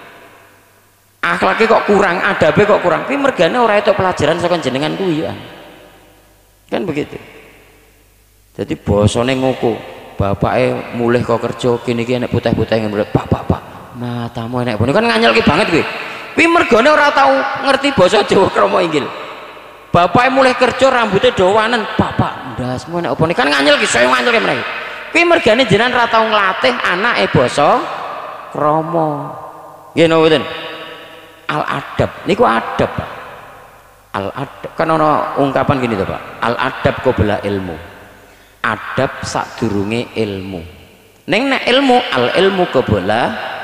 Akhlake kok kurang, adabe kok kurang. Kuwi mergane ora entuk pelajaran saka jenengan kuwi ya. Kan begitu. Jadi bosone ngoko, bapake mulih kok kerja kene iki enek putih-putih ngene. Pak, matamu enek kan nganyelke banget kuwi. Kuwi mergane ora tau ngerti basa Jawa krama inggil. Bapake mulih kerja rambutnya dawanen, Pak, ndasmu enek apa nih? Kan nganyelke, saya nganyelke meneh. Kuwi mergane jenengan ora tau nglatih anake basa krama. Nggih napa mboten? Al adab niku adab, Pak. Al adab kan ana ungkapan gini to, Pak. Al adab qabla ilmu. Adab sadurunge ilmu. Ning nek ilmu al ilmu qabla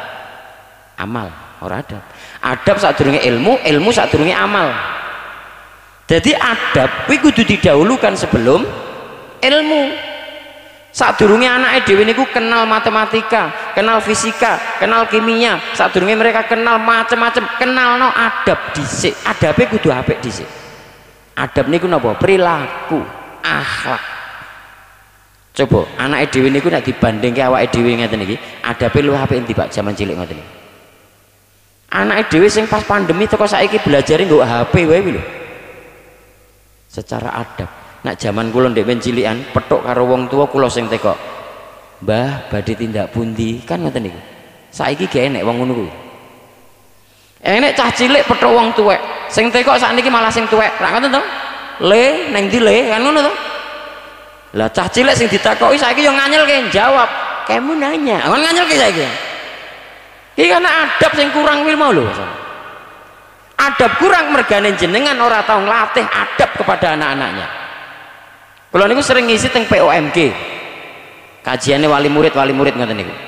amal, ora adab. Adab sadurunge ilmu, ilmu sadurunge amal. Jadi adab kuwi kudu didahulukan sebelum ilmu. Sadurunge anake dhewe niku kenal matematika, kenal fisika, kenal kimia, sadurunge mereka kenal macam-macam, kenalno adab dhisik. Adabe kudu apik dhisik. Adab niku napa? Perilaku, akhlak. Coba anake dhewe niku nek dibandingke awake dhewe ngeten iki, adabe luwih apik endi Pak jaman cilik ngoten iki. Anake dhewe sing pas pandemi teko saiki belajare nggo HP wae lho. Secara adab. Nak zaman kula ndek men cilikan petuk karo wong tua kula sing teko. Mbah badhe tindak pundi? Kan ngoten niku. Saiki gak enek wong ngono kuwi. Enek cah cilik petuk wong tuwek. Sing teko sakniki malah sing tuwek. Ra ngoten to? Le neng ndi le kan ngono to. Lah cah cilik sing ditakoki saiki yo nganyelke jawab. Kamu nanya. Kan nganyelke saiki. Iki karena adab sing kurang kuwi mau lho. Adab kurang mergane jenengan ora tau nglatih adab kepada anak-anaknya. Kalau niku sering ngisi teng POMG, kajiannya wali murid ngoten niku.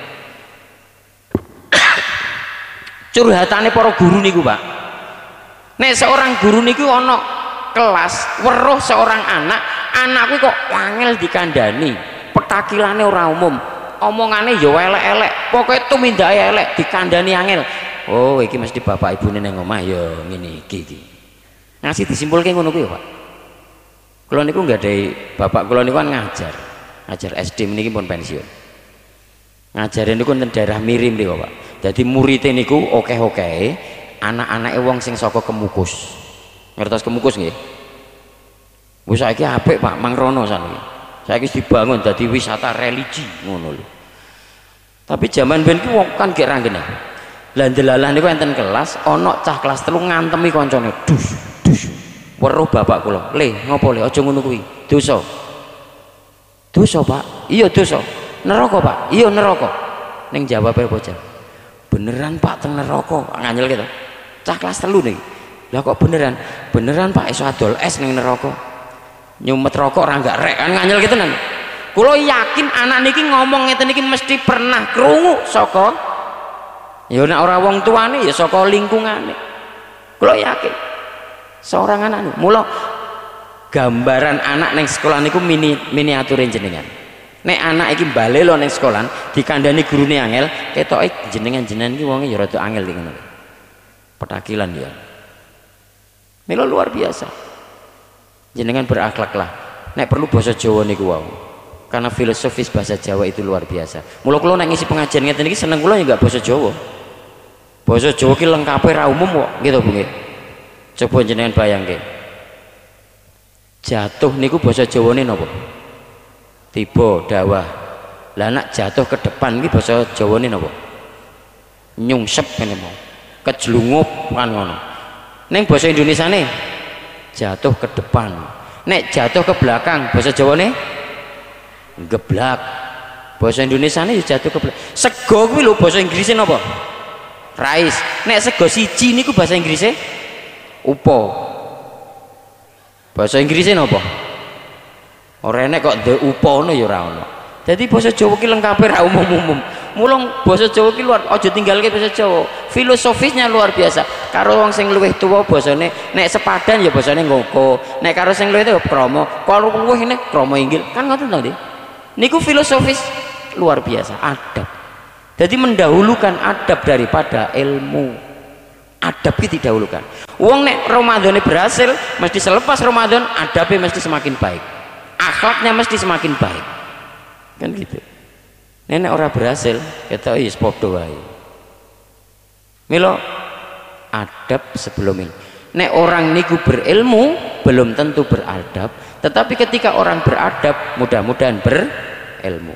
Curhatane para guru niku Pak. Nek seorang guru niku ana kelas weruh seorang anak kuwi kok angel dikandani, petakilane ora umum, omongane ya elek-elek, pokoke tumindahe elek, dikandani angel. Oh iki mesti bapak ibune nang omah ya ngene iki. Ngasih disimpulke ngono kuwi Pak. Kula niku nggadahi bapak kula niku kan ngajar SD meniki pun pensiun. Ngajare niku teng daerah Mirim niku Pak. Dadi muridé niku akeh-akeh anak-anake wong sing saka Kemukus. Ngertos Kemukus nggih? Wis saiki apik Pak, Mangrono saniki. Saiki dibangun dadi wisata religi ngono lho. Tapi zaman ben ki wong kan gek ra ngene. Lah ndelalah niku enten kelas ana cah kelas 3 ngantemi kancane. Dus. Weruh bapak kula, "Le, ngopo le? Aja ngono kuwi. Dosa." "Dosa, Pak?" "Iya dosa." "Neraka, Pak?" "Iya neraka." Ning jawabe bocah, "Beneran Pak teng neraka." Nganyelke to. Cah kelas 3 niki. Lah kok beneran? "Beneran Pak iso adol es ning neraka." Nyumet rokok ora gak rek kan nganyelke tenan. Kula yakin anak niki ngomong ngeten niki mesti pernah krungu saka ya nek ora wong tuane ya saka lingkungane. Kula yakin. Seorang anak nih, mula gambaran anak neng sekolah niku miniaturin jenengan. Nek anak iki balelo neng sekolah dikandani gurune angel, ketoke jenengan iki wonge ya rada angel iki ngono. Petakilan ya. Mila luar biasa. Jenengan berakhlaklah. Nek perlu bahasa Jawa niku wau. Karena filosofis bahasa Jawa itu luar biasa. Mula kula nek ngisi pengajian ngeten iki seneng kula ya enggak bahasa Jawa. Bahasa Jawa ki lengkape ra umum kok, gitu Bu nggih. Coba jenengan bayangke. Jatuh niku basa Jawane napa? Tiba dawah. Lah nek jatuh ke depan iki basa Jawane napa? Nyungsep ngene mau. Kejlungup kan ngono. Ning basa Indonesiane jatuh ke depan. Nek jatuh ke belakang basa Jawane geblak. Basa Indonesiane ya jatuh ke belakang. Sego kuwi lho basa Inggrise napa? Rais. Nek sego siji niku basa Inggrise upo. Bahasa Inggrisnya napa? Ora enek kok ndek upono ya ora ono. Dadi basa Jawa ki lengkape ra umum-umum. Mulung basa Jawa ki luar aja tinggalke basa Jawa. Filosofisnya luar biasa. Karo wong sing luwih tuwa basane nek sepadan ya basane ngoko. Nek karo sing luwih tuwa krama. Karo luwih nek krama inggil. Kan ngoten to, Dik. Niku filosofis luar biasa, adab. Jadi mendahulukan adab daripada ilmu. Adab itu didahulukan. Wong nek Ramadhane berhasil, mesti selepas Ramadan adabnya mesti semakin baik. Akhlaknya mesti semakin baik. Kan gitu. Nenek orang berhasil, kita is podo wae. Milo adab sebelum ilmu. Nek orang niku berilmu belum tentu beradab, tetapi ketika orang beradab mudah-mudahan berilmu.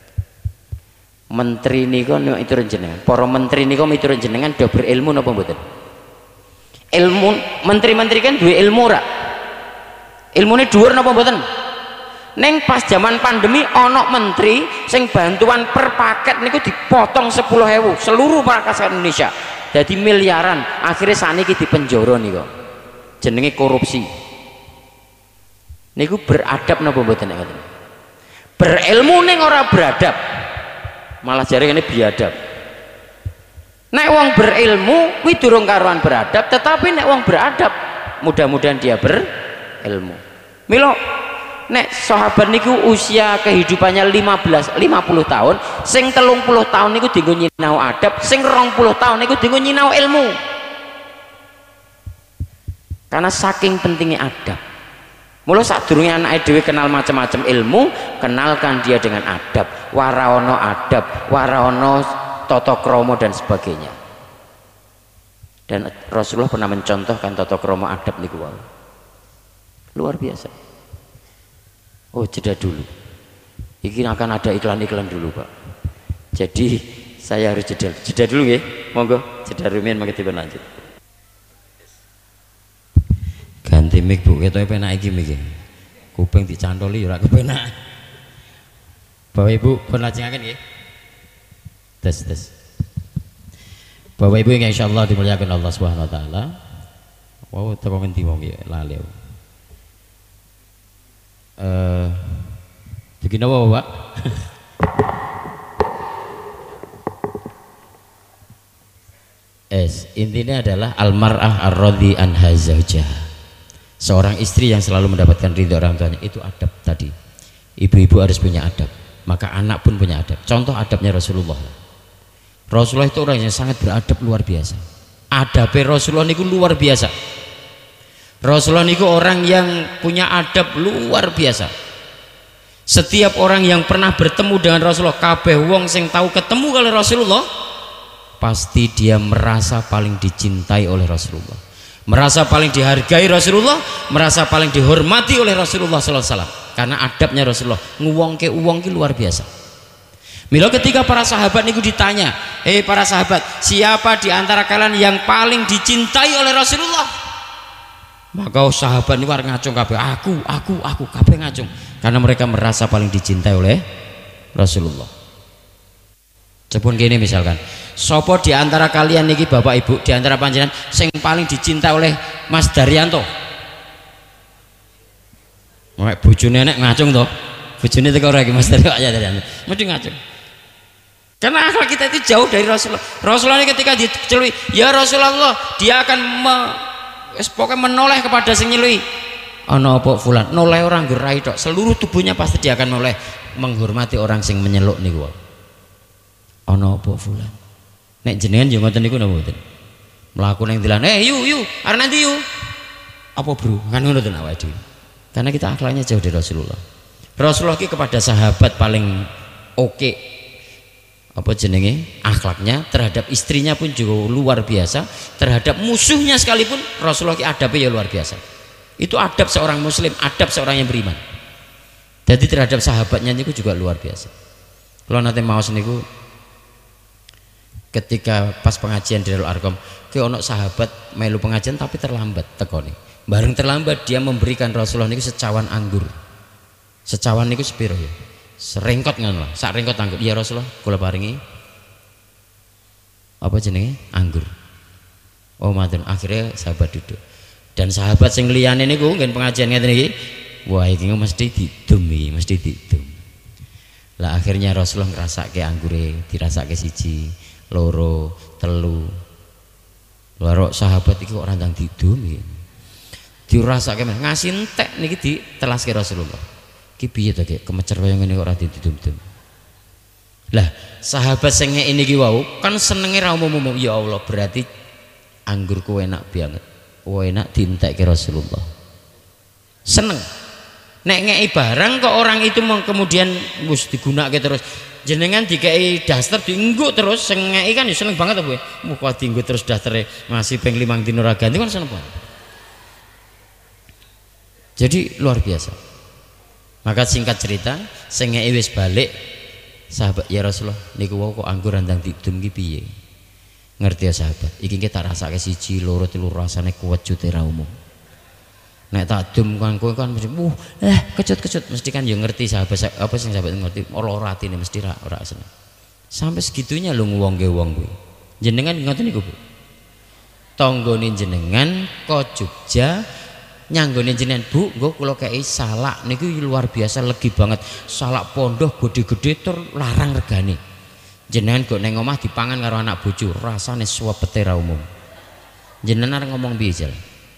Menteri niku itu jenengan, para menteri niku itu jenengan do berilmu napa mboten? Ilmu menteri-menteri kan duwe ilmu ora? Ilmune dhuwur napa mboten? Neng pas zaman pandemi ono menteri sing bantuan per paket niku dipotong 10.000 seluruh masyarakat Indonesia. Jadi miliaran, akhirnya saniki dipenjara niku. Jenenge korupsi. Niku beradab napa mboten ngoten? Berilmu ning ora beradab. Malah jare ngene biadab. Nek wong berilmu kuwi durung karuan beradab, tetapi nek wong beradab mudah-mudahan dia berilmu. Milo nek sahabat niku usia kehidupannya 50 tahun, sing 30 tahun niku dienggo nyinau adab, sing 20 tahun niku dienggo nyinau ilmu. Karena saking pentingnya adab. Mula sadurunge anake dhewe kenal macam-macam ilmu, kenalkan dia dengan adab. Wara ono adab, wara ono tata krama dan sebagainya. Dan Rasulullah pernah mencontohkan tata krama adab niku wae. Luar biasa. Oh, jeda dulu. Ini akan ada iklan-iklan dulu, Pak. Jadi saya harus jeda dulu ya. Monggo, jeda rumiyin mangke lanjut. Ganti mic Bu, ketoke penak iki mic. Kuping dicantoli ora kepenak. Bapak Ibu pun lajengaken nggih. Tes. Bapak Ibu yang insyaallah dimuliakan Allah Subhanahu wa taala. Wow, teko ngendi wong iki lali aku. Begini apa Bapak? Intinya adalah almar'ah ar-radhi anha zawjaha. Seorang istri yang selalu mendapatkan ridho orang tuanya, itu adab tadi. Ibu-ibu harus punya adab, maka anak pun punya adab. Contoh adabnya Rasulullah. Rasulullah itu orang yang sangat beradab luar biasa. Adabnya Rasulullah itu luar biasa. Rasulullah itu orang yang punya adab luar biasa. Setiap orang yang pernah bertemu dengan Rasulullah, kabeh wong sing tahu ketemu kali Rasulullah, pasti dia merasa paling dicintai oleh Rasulullah, merasa paling dihargai Rasulullah, merasa paling dihormati oleh Rasulullah sallallahu alaihi wasallam. Karena adabnya Rasulullah nguwongke uwongke luar biasa. Mila ketika para sahabat niku ditanya, "Hei para sahabat, siapa di antara kalian yang paling dicintai oleh Rasulullah?" Maka sahabat niku arep ngacung kabeh, aku kabeh ngacung, karena mereka merasa paling dicintai oleh Rasulullah. Cepun gini misalkan, sopo di antara kalian niki Bapak Ibu, di antara panjenengan sing paling dicintai oleh Mas Daryanto? Nek bojone nek ngacung to, bojone teko ora iki Mas Daryanto, mesti ngacung. Karena akhlak kita itu jauh dari Rasulullah. Rasulullah ini ketika dicelui, ya Rasulullah, dia akan pokoknya menoleh kepada sing nyelui. Ana apa fulan? Noleh orang gerai tok, seluruh tubuhnya pasti dia akan noleh menghormati orang sing menyeluk niku. Ana apa fulan? Nek jenengan yo ngoten niku napa mboten? Mlaku ning dalan, yu, arep nanti yu. Apa bro? Kan ngono to awake dhewe. Karena kita akhlaknya jauh dari Rasulullah. Rasulullah ki kepada sahabat paling oke. Apa jenenge? Akhlaknya terhadap istrinya pun juga luar biasa, terhadap musuhnya sekalipun Rasulullah ki adabnya ya luar biasa. Itu adab seorang muslim, adab seorang yang beriman. Jadi terhadap sahabatnya niku juga luar biasa. Kalau nanti maos niku ketika pas pengajian di Darul Arqam, ke ono sahabat melu pengajian tapi terlambat tekone. Bareng terlambat dia memberikan Rasulullah niku secawan anggur. Secawan niku sepiro ya? Serengkot ngono lah, sak rengkot anggur. Ya Rasulullah, kula paringi apa jenenge? Anggur. Oh matur. Akhirnya sahabat duduk. Dan sahabat sing liyane niku ngen pengajian ngeten iki Wah iki mesti didum iki, mesti didum. Lah akhirnya Rasulullah ngrasake anggure, dirasake siji, loro, telu. Loro sahabat iki kok ora ndang didum iki. Dirasake ngasih entek niki ditelaske Rasulullah. Iki piye to Ki? Kemecer kaya ngene kok ora didum-dum. Lah sahabat sing ngene iki wau kan senenge ra umum-umum. Ya Allah, berarti anggurku enak banget. Enak dientekke Rasulullah. Seneng. Nek ngeki barang kok orang itu kemudian wis digunakake terus. Jenengan dikei daster dienggo terus sing ngeki kan ya seneng banget apa ya. Kok dienggo terus dastere masih ping 5 dina ra ganti kan seneng banget. Jadi luar biasa. Maka singkat cerita, sing ngeki wis balik sahabat ya Rasulullah niku wau kok anggur andang didum ki piye? Ngerti ya sahabat. Iki kita rasake siji, loro, telu rasane kuwat jute ra umum. Nek tak dum kan kowe kan mesti kecut-kecut mesti kan yo ngerti sahabat apa sing sahabat ngerti ora atine mesti ora seneng. Sampai segitunya lho ngwongke wong kuwi. Jenengan ngoten niku Bu. Tanggane jenengan kok Jogja nyanggone jenengan Bu, nggo kula kei salak niku luar biasa legi banget. Salak pondok gede-gede tur larang regane. Jenengan kok neng omah dipangan karo anak bojo, rasane suwepete ra umum. Jenengan ngomong piye jal?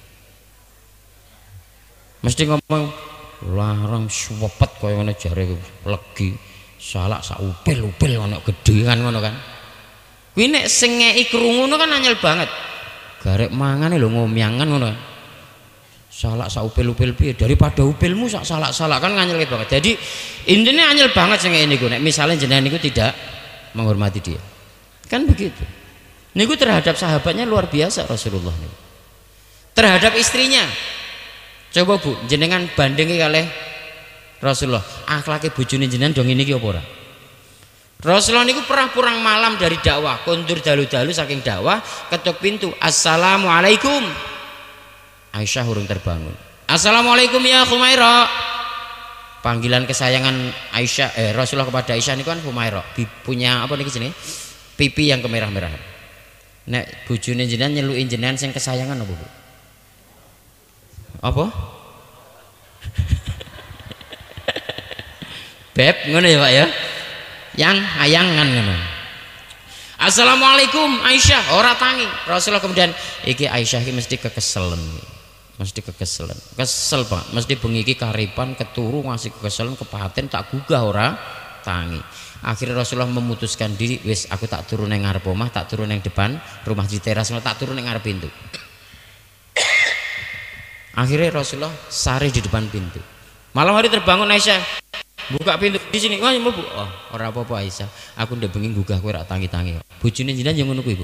Mesti ngomong larang suwepet kaya ngene jare legi. Salak sak upil-upil ana gedhe kan ngono kan. Kuwi nek sing ngeki krungu kan anyel banget. Garek mangane lho ngomyangan ngono kan. Salak sak upil-upil piye daripada upilmu sak salak-salak kan nganyelke banget. Jadi intine anyel banget sing ngene niku nek misale jenengan niku tidak menghormati dia. Kan begitu. Niku terhadap sahabatnya luar biasa Rasulullah niku. Terhadap istrinya. Coba Bu, jenengan bandingi kalih Rasulullah. Akhlake bojone jenengan dong ini apa ora? Rasulullah niku pernah pulang malam dari dakwah, kondur dalu-dalu saking dakwah, ketuk pintu, "Assalamualaikum." Aisyah urung terbangun. "Assalamualaikum ya Humaira." Panggilan kesayangan Aisyah Rasulullah kepada Aisyah niku kan Humaira, punya apa niki jenenge? Pipi yang kemerah-merahan. Nek bojone jenengan nyeluki jenengan sing kesayangan apa Bu? Apa? Beb ngono ya Pak ya. Yang ayangan ngono. "Assalamualaikum Aisyah." Ora tangi. Rasulullah kemudian iki Aisyah iki mesti kekeselen. Mesti kekeselen. Kesel Pak. Mesti bengi iki karipan keturu ngasih kekeselen kepaten tak gugah ora tangi. Akhirnya Rasulullah memutuskan diri, wis aku tak turun nang ngarep omah, tak turun nang depan rumah di teras, tak turun nang ngarep pintu. Akhirnya Rasulullah sari di depan pintu. Malam hari terbangun Aisyah, buka pintu di sini. Wah, Bu. Oh, ora apa-apa Aisyah. Aku ndek bengi gugah kowe rak tangi-tangi. Bojone jenengan yo ngono kuwi, Bu.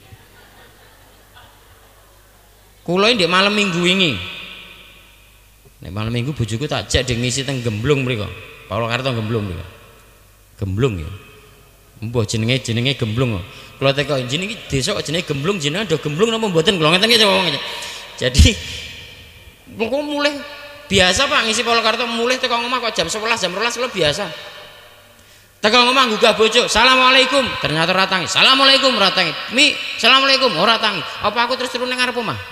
Kula ndek malam Minggu wingi. Nek malam Minggu bojoku tak jak ndek ngisi teng Gemblung mriku. Purwakarta Gemblung mriku. Gemblung ya. Mbah jenenge Gemblung. Kula teko jenenge desa kok jenenge Gemblung, jenengan do Gemblung napa mboten? Kula ngeten iki wong. Jadi kok mulai biasa Pak ngisi Purwakarta mulai teko omah kok jam 11 jam 12 kula biasa. Teko omah gugah bojo, "Assalamualaikum." Ternyata ora tangi. "Assalamualaikum," ora tangi. "Mi, assalamualaikum," ora tangi. Apa aku terus turun nang ngarep omah?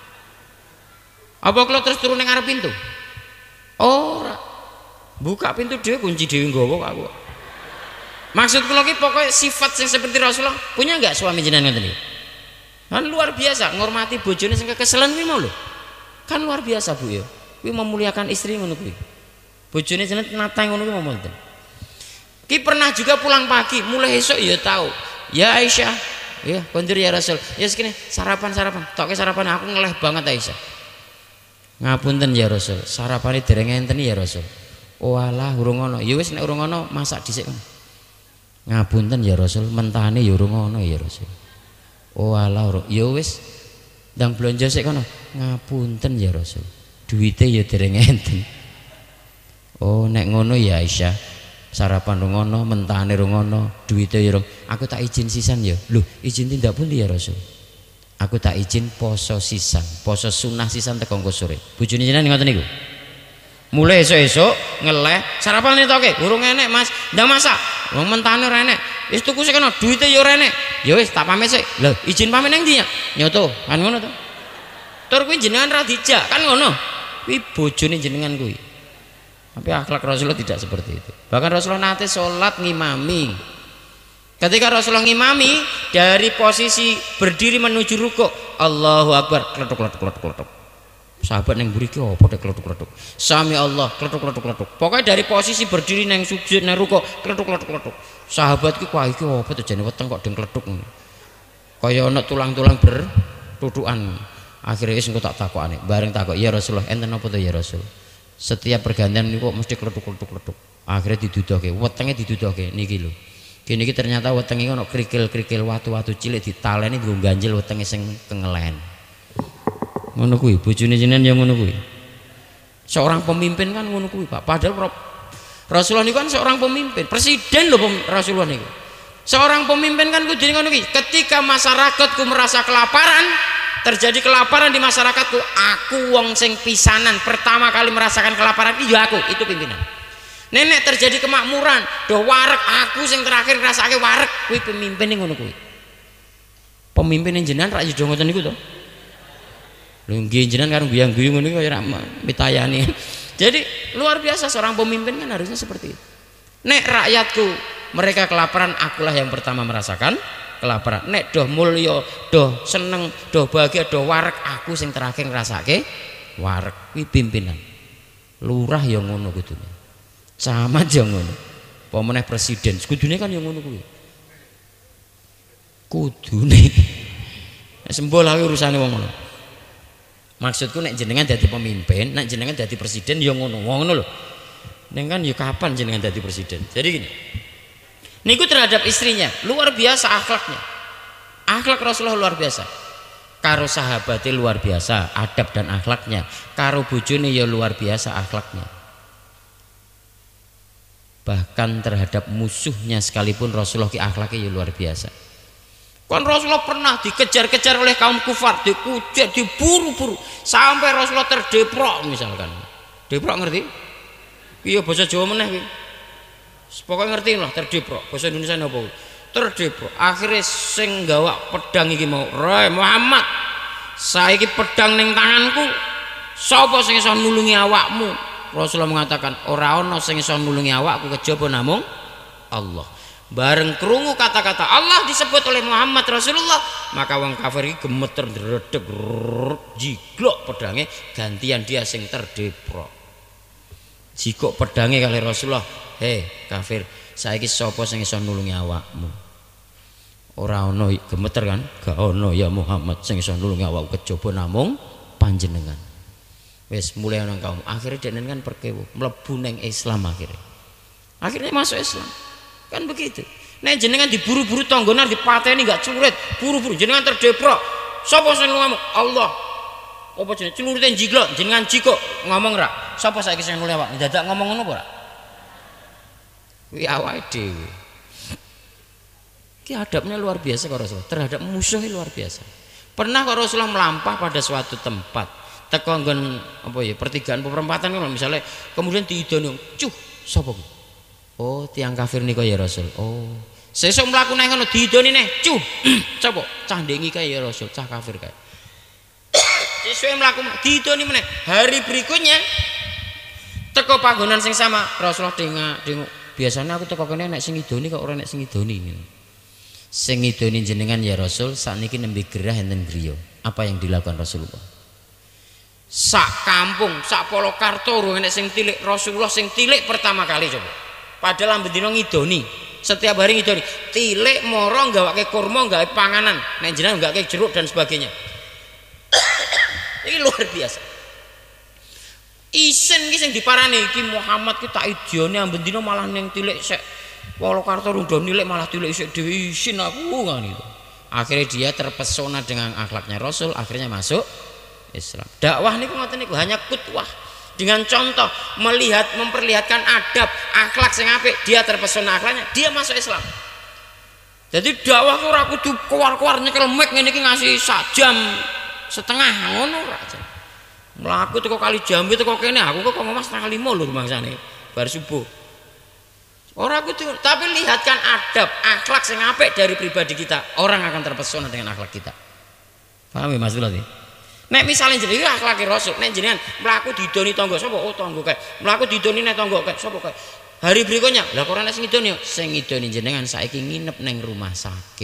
Apa kula terus turun nang ngarep pintu? Ora. Buka pintu dhewe kunci dhewe nggawa aku. Maksud kula ki pokoknya sifat yang seperti Rasulullah punya enggak suami jenengan ngoten iki? Kan luar biasa ngormati bojone sing kekeselen kuwi mau lho. Kan luar biasa Bu ya. Kuwi memuliakan istri ngono kuwi. Bojone jenengan natang ngono kuwi mboten. Ki pernah juga pulang pagi, mulai esok ya tahu. "Ya Aisyah, ya kondur ya Rasul. Ya segini sarapan. Toke sarapan aku ngeleh banget Aisyah." "Ngapunten ya Rasul, sarapane dereng enten ya Rasul." "Oh alah urung ngono." "Ya wis nek urung ngono masak dhisik." "Ngapunten ya Rasul, mentane ya urung ngono ya Rasul." "Oh alah urung." "Ya wis ndang blonjo sik kono." "Ngapunten ya Rasul, duwite ya dereng enten." "Oh nek ngono ya Aisyah, sarapan rung ngono, mentane rung ngono, duwite ya rung. Aku tak izin sisan ya." "Lho, izin tindak pundi ya Rasul?" "Aku tak izin poso sisan, poso sunah sisan teko engko sore." Bojone jenengan ngoten niku. Mulai esuk-esuk ngeleh, "Sarapan toke, urung enek Mas, ndang masak." "Wong mentane ora enek." "Wis tuku sik kono, duwite ya ora enek." "Ya wis tak pamit sik." "Lho, izin pamit nang ndi ya?" "Nyoto." Kan ngono to. Tur kuwi jenengan ra dijak, kan ngono. Kuwi bojone jenengan kuwi. Tapi akhlak Rasulullah tidak seperti itu. Bahkan Rasulullah nanti sholat ngimami. Ketika Rasulullah ngimami dari posisi berdiri menuju rukuk, Allahu Akbar, kletuk. Sahabat yang beri apa deh kletuk. Sami Allah, kletuk. Pokoknya dari posisi berdiri nang sujud nang rukuk, kletuk. Sahabat ki kuwi apa to jane weteng kok deng kletuk ngono. Kaya ana tulang-tulang bertutukan. Akhirnya wis engko tak takokane. Bareng takok, "Ya Rasulullah, enten apa to ya Rasul?" Setiap pergantian niku mesti kletuk. Akhirnya didudohke, wetenge didudohke niki lho. Kene iki ternyata wetenge ono krikil-krikil watu-watu cilik ditaleni nggo ganjel wetenge sing kengelen. Ngono kuwi, bojone jenengan ya ngono kuwi. Seorang pemimpin kan ngono kuwi, Pak. Padahal Rasulullah niku kan seorang pemimpin, presiden lho Rasulullah niku. Seorang pemimpin kan kudu ngono kuwi. Ketika masyarakatku merasa kelaparan, terjadi kelaparan di masyarakatku, aku wong sing pisanan pertama kali merasakan kelaparan iya aku, itu pimpinan. Nenek terjadi kemakmuran, doh warek aku sing terakhir ngrasake warek, kuwi pemimpin ngono kuwi. Pemimpin jenengan rak yo ngoten niku to. Lho nggih jenengan karo guyang-guyung ngono kaya rak mitayani. Jadi luar biasa seorang pemimpin kan harusnya seperti itu. Nek rakyatku mereka kelaparan, akulah yang pertama merasakan kelaparan. Nek doh mulya, doh seneng, doh bahagia, doh warek, aku sing terakhir ngrasake warek. Kuwi pimpinan. Lurah ya ngono kudune. Camat ya ngono. Apa meneh presiden, kudune kan ya ngono kuwi. Kudune. Sembol aku urusane wong ngono. Maksudku nek jenengan dadi pemimpin, nek jenengan dadi presiden ya ngono. Ngono lho. Ning kan ya kapan jenengan dadi presiden. Jadi gini. Niku terhadap istrinya luar biasa akhlaknya. Akhlak Rasulullah luar biasa. Karo sahabatnya luar biasa adab dan akhlaknya. Karo bojone ya luar biasa akhlaknya. Bahkan terhadap musuhnya sekalipun Rasulullah ki akhlaknya ya luar biasa. Kan Rasulullah pernah dikejar-kejar oleh kaum kufar, dikucek, diburu-buru sampai Rasulullah terdeprok misalkan. Deprok ngerti? Iya bahasa Jawa meneh kuwi. Pokoknya ngerti lah terdeprok. Bahasa Indonesia napa? Terdeprok. Akhirnya sing gawak pedang iki mau, "Rai Muhammad, saiki pedang ning tanganku. Sapa sing iso nulungi awakmu?" Rasulullah mengatakan, "Ora ana sing iso nulungi awakku kejaba namung Allah." Bareng krungu kata-kata Allah disebut oleh Muhammad Rasulullah, maka wong kafir iki gemeter ndredeg jiglok pedange, gantian dia sing terdeprok. Jikok pedange kali Rasulullah, "Hei kafir, saiki sapa sing iso nulungi awakmu?" Ora ana gemeter kan? Gak ana ya Muhammad sing iso nulungi awakku kejaba namung panjenengan. Wes mulai nang kaum akhirnya denen kan perkewo mlebu nang Islam akhirnya masuk Islam kan begitu. Nek jenengan diburu-buru tanggonan dipateni gak curit buru-buru jenengan terdeprok sapa sing ngomong Allah apa jenenge celurite jiglok jenengan jiko ngomong ra sapa saiki sing nulih awak dadak ngomong ngono apa ora kuwi awake dhewe ki adabnya luar biasa karo Rasulullah terhadap musuhnya luar biasa. Pernah karo Rasulullah melampah pada suatu tempat teko nggon apa ya pertigaan perempatan kan misalnya kemudian diidoni cuh sapa kuwi oh tiang kafir nika ya Rasul oh sesuk mlaku nang ngono diidoni neh cuh sapa cah ndengi kae ya Rasul cah kafir kae sesuk mlaku diidoni meneh hari berikutnya teko panggonan sing sama Rasulullah dengok biasanya aku teko kene nek sing idoni kok ora nek sing idoni sing idoni jenengan ya Rasul sakniki nembe gerah enten griya apa yang dilakukan Rasulullah sak kampung, sak Polokarto urung enek sing tilik Rasulullah sing tilik pertama kali coba. Padahal ambek dina ngidoni, setiap hari ngidoni. Tilik moro gawake kurma, gawe panganan, nek jenengan gawake jeruk dan sebagainya. Ini luar biasa. Isen iki sing diparani iki Muhammad ki tak idione ambek dina malah ning tilik sek Polokarto urung do nilik malah tilik sik dhewe isin aku kan itu. Akhirnya dia terpesona dengan akhlaknya Rasul, akhirnya masuk Islam. Dakwah niku ngoten niku hanya kutwah dengan contoh melihat memperlihatkan adab akhlak sing apik dia terpesona akhlaknya dia masuk Islam. Jadi dakwah ora kudu keluar-keluar nyekel mic ngene iki ngasih sak jam setengah ngono ora aja. Mlaku teko kali Jambi teko kene aku kok ngomong setengah 5 lho rumangsane bar subuh. Ora kudu tapi lihatkan adab akhlak sing apik dari pribadi kita orang akan terpesona dengan akhlak kita. Paham ya Mas Dulati? Nek misalnya jenengan akhlake Rasul, nek jenengan mlaku didoni tangga sapa? Oh tangga kae. Mlaku didoni nek tangga kae sapa kae? Hari berikutnya, lah kok ora sing ngidoni? Sing ngidoni jenengan saiki nginep ning rumah sakit.